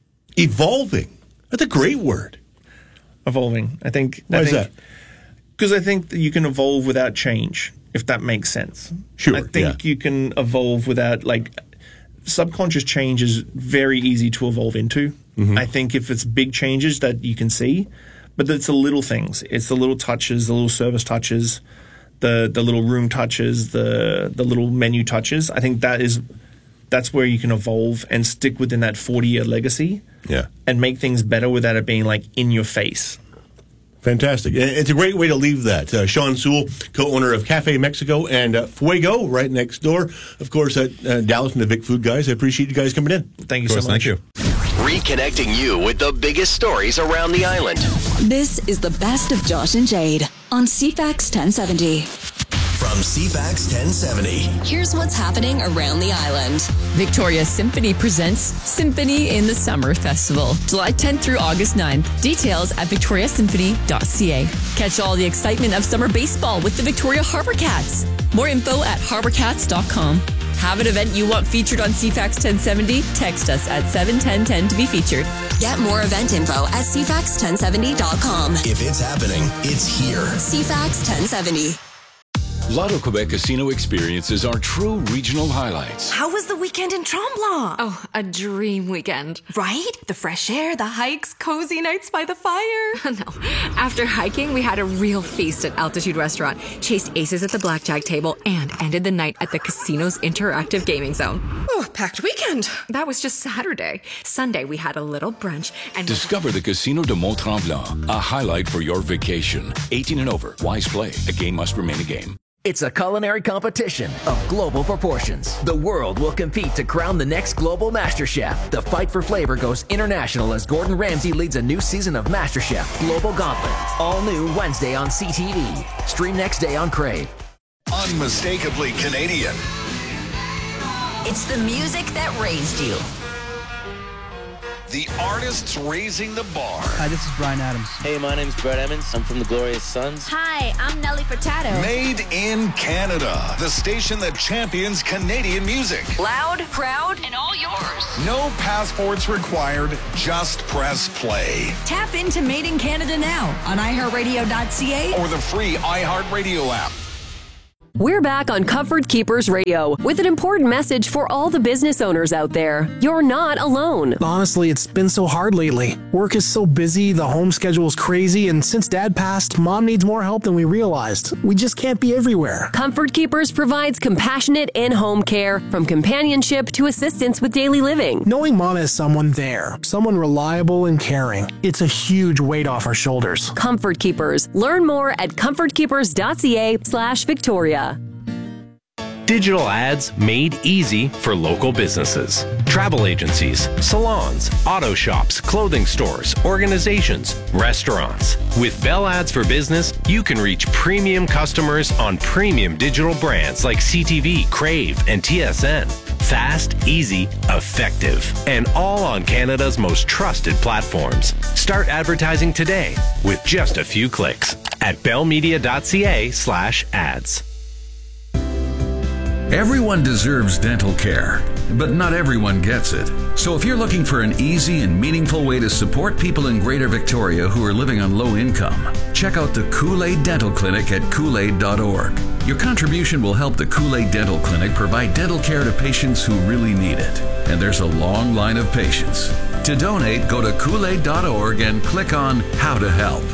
Speaker 7: Evolving. That's a great word.
Speaker 26: evolving. I think.
Speaker 7: Why
Speaker 26: I
Speaker 7: is
Speaker 26: think,
Speaker 7: that?
Speaker 26: Because I think that you can evolve without change, if that makes sense.
Speaker 7: Sure,
Speaker 26: I think
Speaker 7: yeah.
Speaker 26: you can evolve without, like, subconscious change is very easy to evolve into.
Speaker 7: Mm-hmm.
Speaker 26: I think if it's big changes that you can see, but it's the little things. It's the little touches, the little service touches, the the little room touches, the the little menu touches. I think that is that's where you can evolve and stick within that forty-year legacy.
Speaker 7: Yeah.
Speaker 26: And make things better without it being, like, in your face.
Speaker 7: Fantastic. And it's a great way to leave that. Uh, Sean Sewell, co-owner of Cafe Mexico and uh, Fuego, right next door. Of course, at uh, Dallas and the Vic Food guys. I appreciate you guys coming in.
Speaker 26: Thank you
Speaker 25: Of course,
Speaker 26: so much.
Speaker 25: thank you.
Speaker 3: Reconnecting you with the biggest stories around the island.
Speaker 23: This is the best of Josh and Jade on C FAX ten seventy.
Speaker 22: From C FAX ten seventy.
Speaker 23: Here's what's happening around the island.
Speaker 4: Victoria Symphony presents Symphony in the Summer Festival, July tenth through August ninth. Details at victoria symphony dot c a. Catch all the excitement of summer baseball with the Victoria Harbor Cats. More info at harbor cats dot com. Have an event you want featured on C FAX ten seventy? Text us at seven ten ten to be featured.
Speaker 23: Get more event info at c fax ten seventy dot com.
Speaker 22: If it's happening, it's here.
Speaker 23: C FAX ten seventy.
Speaker 19: Lotto Quebec casino experiences are true regional highlights.
Speaker 20: How was the weekend in Tremblant? Oh, a dream weekend. Right? The fresh air, the hikes, cozy nights by the fire. No. After hiking, we had a real feast at Altitude Restaurant, chased aces at the blackjack table, and ended the night at the casino's interactive gaming zone. Oh, packed weekend. That was just Saturday. Sunday, we had a little brunch and
Speaker 19: Discover the Casino de Mont-Tremblant, a highlight for your vacation. eighteen and over. Wise play. A game must remain a game.
Speaker 22: It's a culinary competition of global proportions. The world will compete to crown the next global Master Chef. The fight for flavor goes international as Gordon Ramsay leads a new season of MasterChef Global Gauntlet. All new Wednesday on C T V. Stream next day on Crave.
Speaker 3: Unmistakably Canadian.
Speaker 8: It's the music that raised you.
Speaker 3: The artists raising the bar.
Speaker 9: Hi, this is Brian Adams.
Speaker 10: Hey, my name's Brett Emmons. I'm from the Glorious Sons.
Speaker 11: Hi, I'm Nelly Furtado.
Speaker 3: Made in Canada. The station that champions Canadian music.
Speaker 11: Loud, proud, and all yours.
Speaker 3: No passports required. Just press play.
Speaker 8: Tap into Made in Canada now on i heart radio dot c a
Speaker 3: or the free iHeartRadio app.
Speaker 12: We're back on Comfort Keepers Radio with an important message for all the business owners out there. You're not alone.
Speaker 14: Honestly, it's been so hard lately. Work is so busy, the home schedule is crazy, and since Dad passed, Mom needs more help than we realized. We just can't be everywhere.
Speaker 12: Comfort Keepers provides compassionate in-home care, from companionship to assistance with daily living.
Speaker 14: Knowing Mom has someone there, someone reliable and caring, it's a huge weight off our shoulders.
Speaker 12: Comfort Keepers. Learn more at comfort keepers dot c a slash Victoria.
Speaker 27: Digital ads made easy for local businesses. Travel agencies, salons, auto shops, clothing stores, organizations, restaurants. With Bell Ads for Business, you can reach premium customers on premium digital brands like C T V, Crave, and T S N. Fast, easy, effective, and all on Canada's most trusted platforms. Start advertising today with just a few clicks at bellmedia dot c a slash ads.
Speaker 28: Everyone deserves dental care, but not everyone gets it. So if you're looking for an easy and meaningful way to support people in Greater Victoria who are living on low income, check out the Kool-Aid Dental Clinic at kool aid dot org. Your contribution will help the Kool-Aid Dental Clinic provide dental care to patients who really need it. And there's a long line of patients. To donate, go to kool aid dot org and click on How to Help.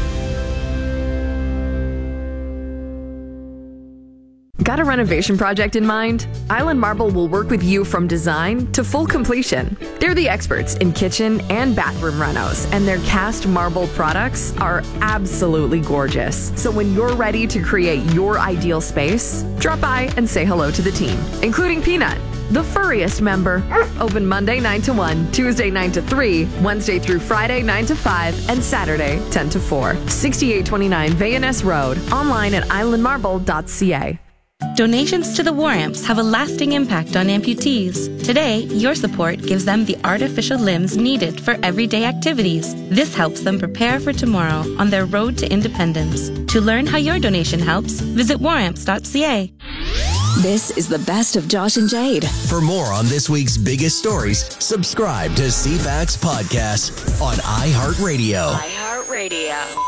Speaker 29: Got a renovation project in mind? Island Marble will work with you from design to full completion. They're the experts in kitchen and bathroom renos, and their cast marble products are absolutely gorgeous. So when you're ready to create your ideal space, drop by and say hello to the team, including Peanut, the furriest member. Open Monday nine to one, Tuesday nine to three, Wednesday through Friday nine to five, and Saturday ten to four. sixty-eight twenty-nine Vayaness Road. Online at island marble dot c a.
Speaker 30: Donations to the War Amps have a lasting impact on amputees. Today, your support gives them the artificial limbs needed for everyday activities. This helps them prepare for tomorrow on their road to independence. To learn how your donation helps, visit war amps dot c a.
Speaker 23: This is the best of Josh and Jade.
Speaker 22: For more on this week's biggest stories, subscribe to C FAX Podcast on iHeartRadio.
Speaker 23: iHeartRadio.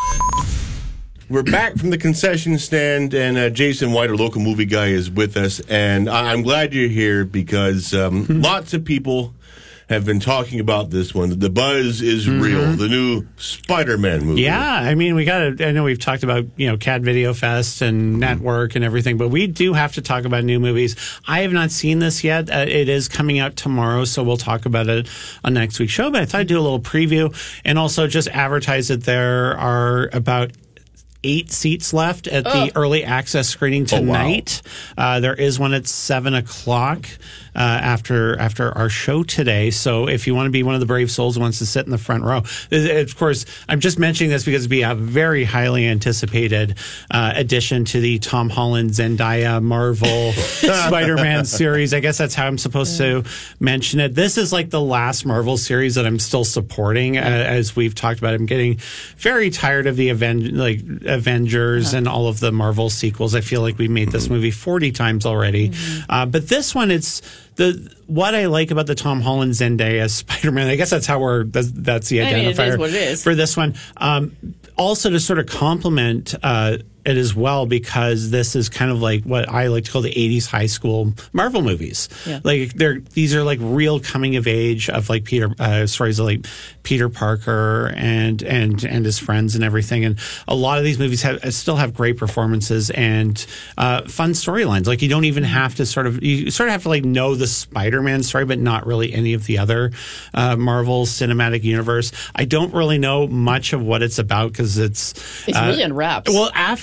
Speaker 7: We're back from the concession stand, and uh, Jason White, our local movie guy, is with us. And I- I'm glad you're here because um, lots of people have been talking about this one. The buzz is mm-hmm. real. The new Spider-Man movie.
Speaker 31: Yeah, I mean, we got to, I know we've talked about, you know, C A D Video Fest and Network and everything, but we do have to talk about new movies. I have not seen this yet. Uh, it is coming out tomorrow, so we'll talk about it on next week's show. But I thought I'd do a little preview and also just advertise that there are about eight seats left at oh. the early access screening tonight. Oh, wow. uh, there is one at seven o'clock uh, after after our show today. So if you want to be one of the brave souls who wants to sit in the front row, of course, I'm just mentioning this because it'd be a very highly anticipated uh, addition to the Tom Holland, Zendaya, Marvel Spider-Man series. I guess that's how I'm supposed to mention it. This is like the last Marvel series that I'm still supporting, uh, as we've talked about. I'm getting very tired of the Aven- like Avengers and all of the Marvel sequels. I feel like we made this movie forty times already. Mm-hmm. Uh, but this one, it's the what I like about the Tom Holland Zendaya Spider-Man. I guess that's how we're that's, that's the identifier I mean, it is what it is. For this one. Um, also to sort of complement uh, it as well, because this is kind of like what I like to call the eighties high school Marvel movies. Yeah. Like they're these are like real coming of age of like Peter uh, stories of like Peter Parker and and and his friends and everything. And a lot of these movies have still have great performances and uh, fun storylines. Like you don't even have to sort of you sort of have to like know the Spider-Man story, but not really any of the other uh, Marvel Cinematic Universe. I don't really know much of what it's about because it's
Speaker 32: it's uh, really unwrapped.
Speaker 31: Well, after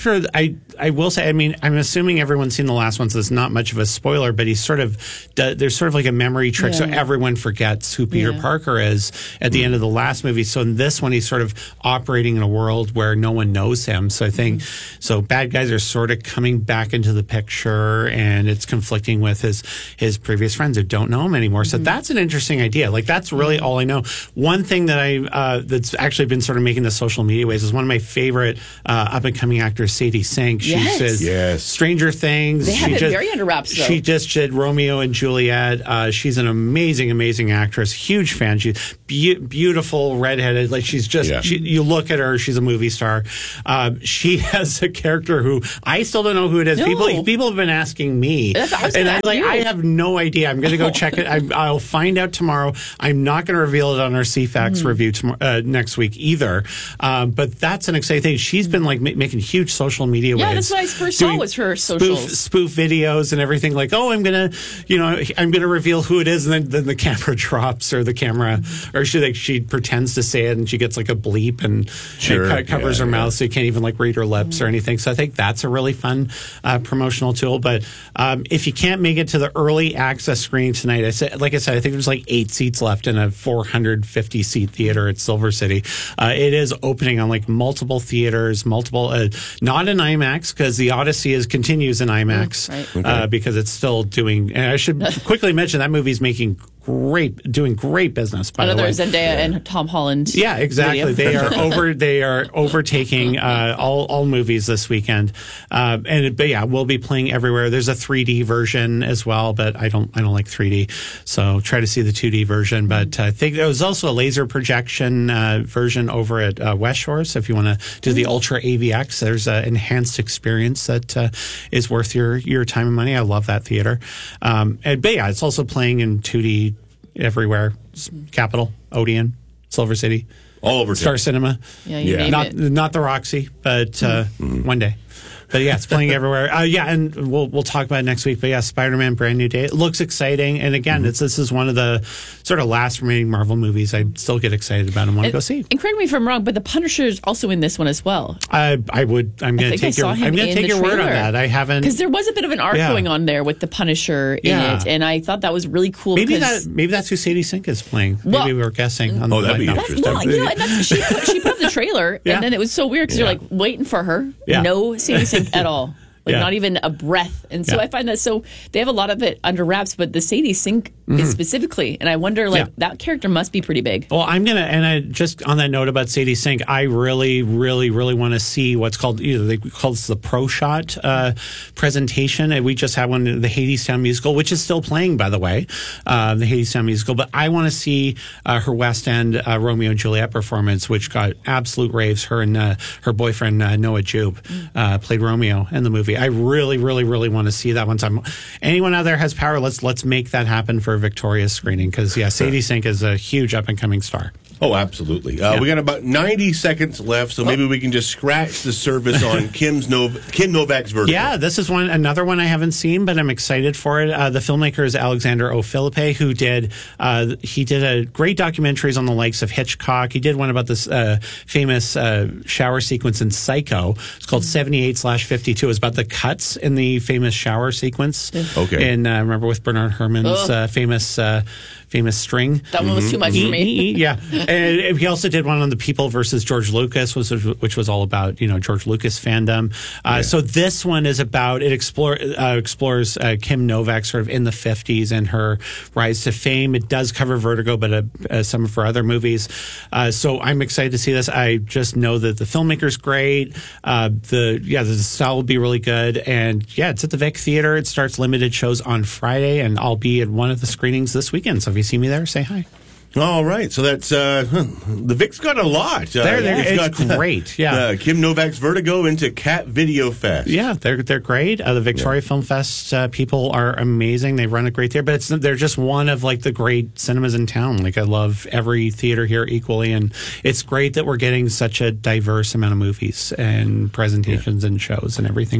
Speaker 31: character, I I will say, I mean, I'm assuming everyone's seen the last one, so it's not much of a spoiler, but he's sort of, there's sort of like a memory trick, yeah. so everyone forgets who Peter yeah. Parker is at the mm. end of the last movie. So in this one, he's sort of operating in a world where no one knows him. So I think, mm. so bad guys are sort of coming back into the picture, and it's conflicting with his, his previous friends who don't know him anymore. So mm. that's an interesting idea. Like, that's really all I know. One thing that I, uh, that's actually been sort of making the social media waves is one of my favorite uh, up-and-coming actors, Sadie Sink. She
Speaker 1: yes.
Speaker 31: says
Speaker 1: yes.
Speaker 31: Stranger Things.
Speaker 1: They have
Speaker 31: she
Speaker 1: it
Speaker 31: just,
Speaker 1: very under wraps, though.
Speaker 31: She just did Romeo and Juliet. Uh, she's an amazing, amazing actress. Huge fan. She's be- beautiful, redheaded. Like, she's just, yeah. she, you look at her, she's a movie star. Uh, she has a character who I still don't know who it is.
Speaker 1: No.
Speaker 31: People people have been asking me.
Speaker 1: That's, I was
Speaker 31: and I'm like,
Speaker 1: you.
Speaker 31: I have no idea. I'm going to go check it. I, I'll find out tomorrow. I'm not going to reveal it on our C FAX mm. review tomorrow, uh, next week either. Um, but that's an exciting thing. She's been like ma- making huge social media
Speaker 1: yeah,
Speaker 31: waves.
Speaker 1: that's what I first saw was her socials.
Speaker 31: Spoof, spoof videos and everything, like, oh, I'm going to, you know, I'm going to reveal who it is, and then, then the camera drops, or the camera, mm-hmm. or she like she pretends to say it, and she gets like a bleep, and,
Speaker 7: sure.
Speaker 31: and co- covers
Speaker 7: yeah,
Speaker 31: her
Speaker 7: yeah.
Speaker 31: mouth, so you can't even like read her lips mm-hmm. or anything. So I think that's a really fun uh, promotional tool. But um, if you can't make it to the early access screening tonight, I said, like I said, I think there's like eight seats left in a four hundred fifty seat theater at Silver City. Uh, it is opening on like multiple theaters, multiple, uh, not in IMAX, because the Odyssey is continues in IMAX
Speaker 1: mm, right.
Speaker 31: uh,
Speaker 1: okay.
Speaker 31: because it's still doing. And I should quickly mention that movie's making great, doing great business. By
Speaker 1: Another
Speaker 31: the way,
Speaker 1: Zendaya yeah. and Tom Holland.
Speaker 31: Yeah, exactly.
Speaker 1: Video.
Speaker 31: They are over. They are overtaking uh, all all movies this weekend. Uh, and but yeah, we'll be playing everywhere. There's a three D version as well, but I don't I don't like three D, so try to see the two D version. But I think there was also a laser projection uh, version over at uh, West Shore. So if you want to do the Ultra A V X, there's an enhanced experience that uh, is worth your your time and money. I love that theater. Um, and but yeah, it's also playing in two D everywhere. Capitol, Odeon, Silver City,
Speaker 7: all over
Speaker 31: Star
Speaker 7: town.
Speaker 31: Cinema.
Speaker 1: Yeah, you yeah.
Speaker 31: not
Speaker 1: it.
Speaker 31: not the Roxy, but uh,
Speaker 7: mm-hmm.
Speaker 31: one day. But yeah, it's playing everywhere. Uh, yeah, and we'll we'll talk about it next week. But yeah, Spider-Man: Brand New Day. It looks exciting, and again, mm-hmm. it's this is one of the sort of last remaining Marvel movies I still get excited about and want to go see.
Speaker 1: And correct me if I'm wrong, but the Punisher is also in this one as well.
Speaker 31: I I would. I'm going to take your. I'm going to take your word on that. I haven't,
Speaker 1: because there was a bit of an arc
Speaker 31: yeah.
Speaker 1: going on there with the Punisher in
Speaker 31: yeah.
Speaker 1: it, and I thought that was really cool.
Speaker 31: Maybe
Speaker 1: because,
Speaker 31: that maybe that's who Sadie Sink is playing.
Speaker 1: Well,
Speaker 31: maybe we were guessing. On
Speaker 7: oh,
Speaker 31: the
Speaker 7: that'd be
Speaker 31: lineup.
Speaker 7: interesting.
Speaker 1: Well, you know, and that's, she put, she put up the trailer,
Speaker 31: yeah.
Speaker 1: and then it was so weird because
Speaker 7: yeah.
Speaker 1: you're like waiting for her,
Speaker 31: yeah.
Speaker 1: no Sadie Sink at all. Like,
Speaker 31: yeah.
Speaker 1: not even a breath. And so
Speaker 31: yeah.
Speaker 1: I find that so they have a lot of it under wraps, but the Sadie Sink
Speaker 31: mm-hmm.
Speaker 1: is specifically. And I wonder, like,
Speaker 31: yeah.
Speaker 1: that character must be pretty big.
Speaker 31: Well, I'm going to, and I just on that note about Sadie Sink, I really, really, really want to see what's called, you know, they call this the Pro Shot uh, presentation. And we just had one, the Hadestown musical, which is still playing, by the way, uh, the Hadestown musical. But I want to see uh, her West End uh, Romeo and Juliet performance, which got absolute raves. Her and uh, her boyfriend, uh, Noah Jupe, uh, played Romeo in the movie. I really, really Really, really want to see that one time. Anyone out there has power? Let's let's make that happen for Victoria's screening, because yeah, Sadie Sink is a huge up and coming star.
Speaker 7: Oh, absolutely. Uh,
Speaker 31: yeah.
Speaker 7: We got about ninety seconds left, so maybe we can just scratch the surface on Kim's Nov- Kim Novak's Vertigo.
Speaker 31: Yeah, this is one another one I haven't seen, but I'm excited for it. Uh, the filmmaker is Alexander O. Philippe, who did uh, he did a great documentaries on the likes of Hitchcock. He did one about this uh, famous uh, shower sequence in Psycho. It's called seventy-eight slash fifty-two. It's about the cuts in the famous shower sequence.
Speaker 7: Okay.
Speaker 31: And uh, remember with Bernard Herrmann's uh, famous uh, famous string.
Speaker 1: That one was too much for me.
Speaker 31: Yeah. And he also did one on the People versus George Lucas, which was, which was all about, you know, George Lucas fandom. Uh, yeah. So this one is about, it explore, uh, explores uh, Kim Novak sort of in the fifties and her rise to fame. It does cover Vertigo, but uh, uh, some of her other movies. Uh, so I'm excited to see this. I just know that the filmmaker's great. Uh, the, yeah, the style will be really good. And yeah, it's at the Vic Theater. It starts limited shows on Friday, and I'll be at one of the screenings this weekend. So if you see me there, say hi.
Speaker 7: All right, so that's uh, the Vic's got a lot. Uh,
Speaker 31: they're, they're, it's,
Speaker 7: it's
Speaker 31: got, great, yeah.
Speaker 7: Uh, Kim Novak's Vertigo into Cat Video Fest.
Speaker 31: Yeah, they're they're great. Uh, the Victoria yeah. Film Fest uh, people are amazing. They run a great theater, but it's they're just one of like the great cinemas in town. Like I love every theater here equally, and it's great that we're getting such a diverse amount of movies and presentations yeah. and shows and everything too.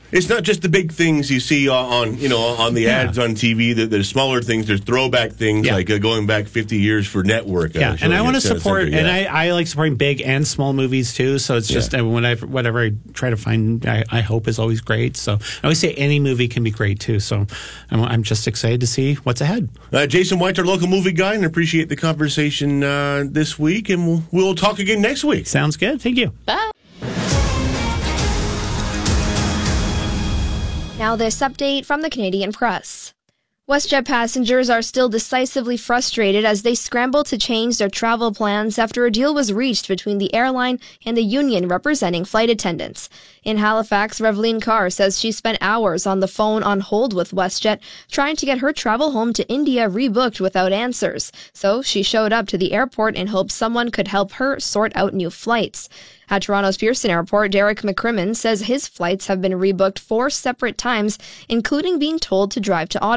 Speaker 7: It's not just the big things you see on, on you know, on the
Speaker 31: Yeah.
Speaker 7: ads on T V. There- There's smaller things. There's throwback things
Speaker 31: Yeah.
Speaker 7: like uh, going back fifty years for network. uh,
Speaker 31: Yeah, and
Speaker 7: showing
Speaker 31: I want to
Speaker 7: it, uh,
Speaker 31: support,
Speaker 7: something,
Speaker 31: and
Speaker 7: yeah.
Speaker 31: I, I like supporting big and small movies too. So it's just
Speaker 7: Yeah.
Speaker 31: uh, whenever whatever I try to find, I, I hope is always great. So I always say any movie can be great too. So I'm, I'm just excited to see what's ahead.
Speaker 7: Uh, Jason White, our local movie guy, and appreciate the conversation uh, this week, and we'll, we'll talk again next week.
Speaker 31: Sounds good. Thank you.
Speaker 1: Bye.
Speaker 2: Now this update from the Canadian Press. WestJet passengers are still decisively frustrated as they scramble to change their travel plans after a deal was reached between the airline and the union representing flight attendants. In Halifax, Reveline Carr says she spent hours on the phone on hold with WestJet trying to get her travel home to India rebooked without answers. So she showed up to the airport in hopes someone could help her sort out new flights. At Toronto's Pearson Airport, Derek McCrimmon says his flights have been rebooked four separate times, including being told to drive to Ottawa.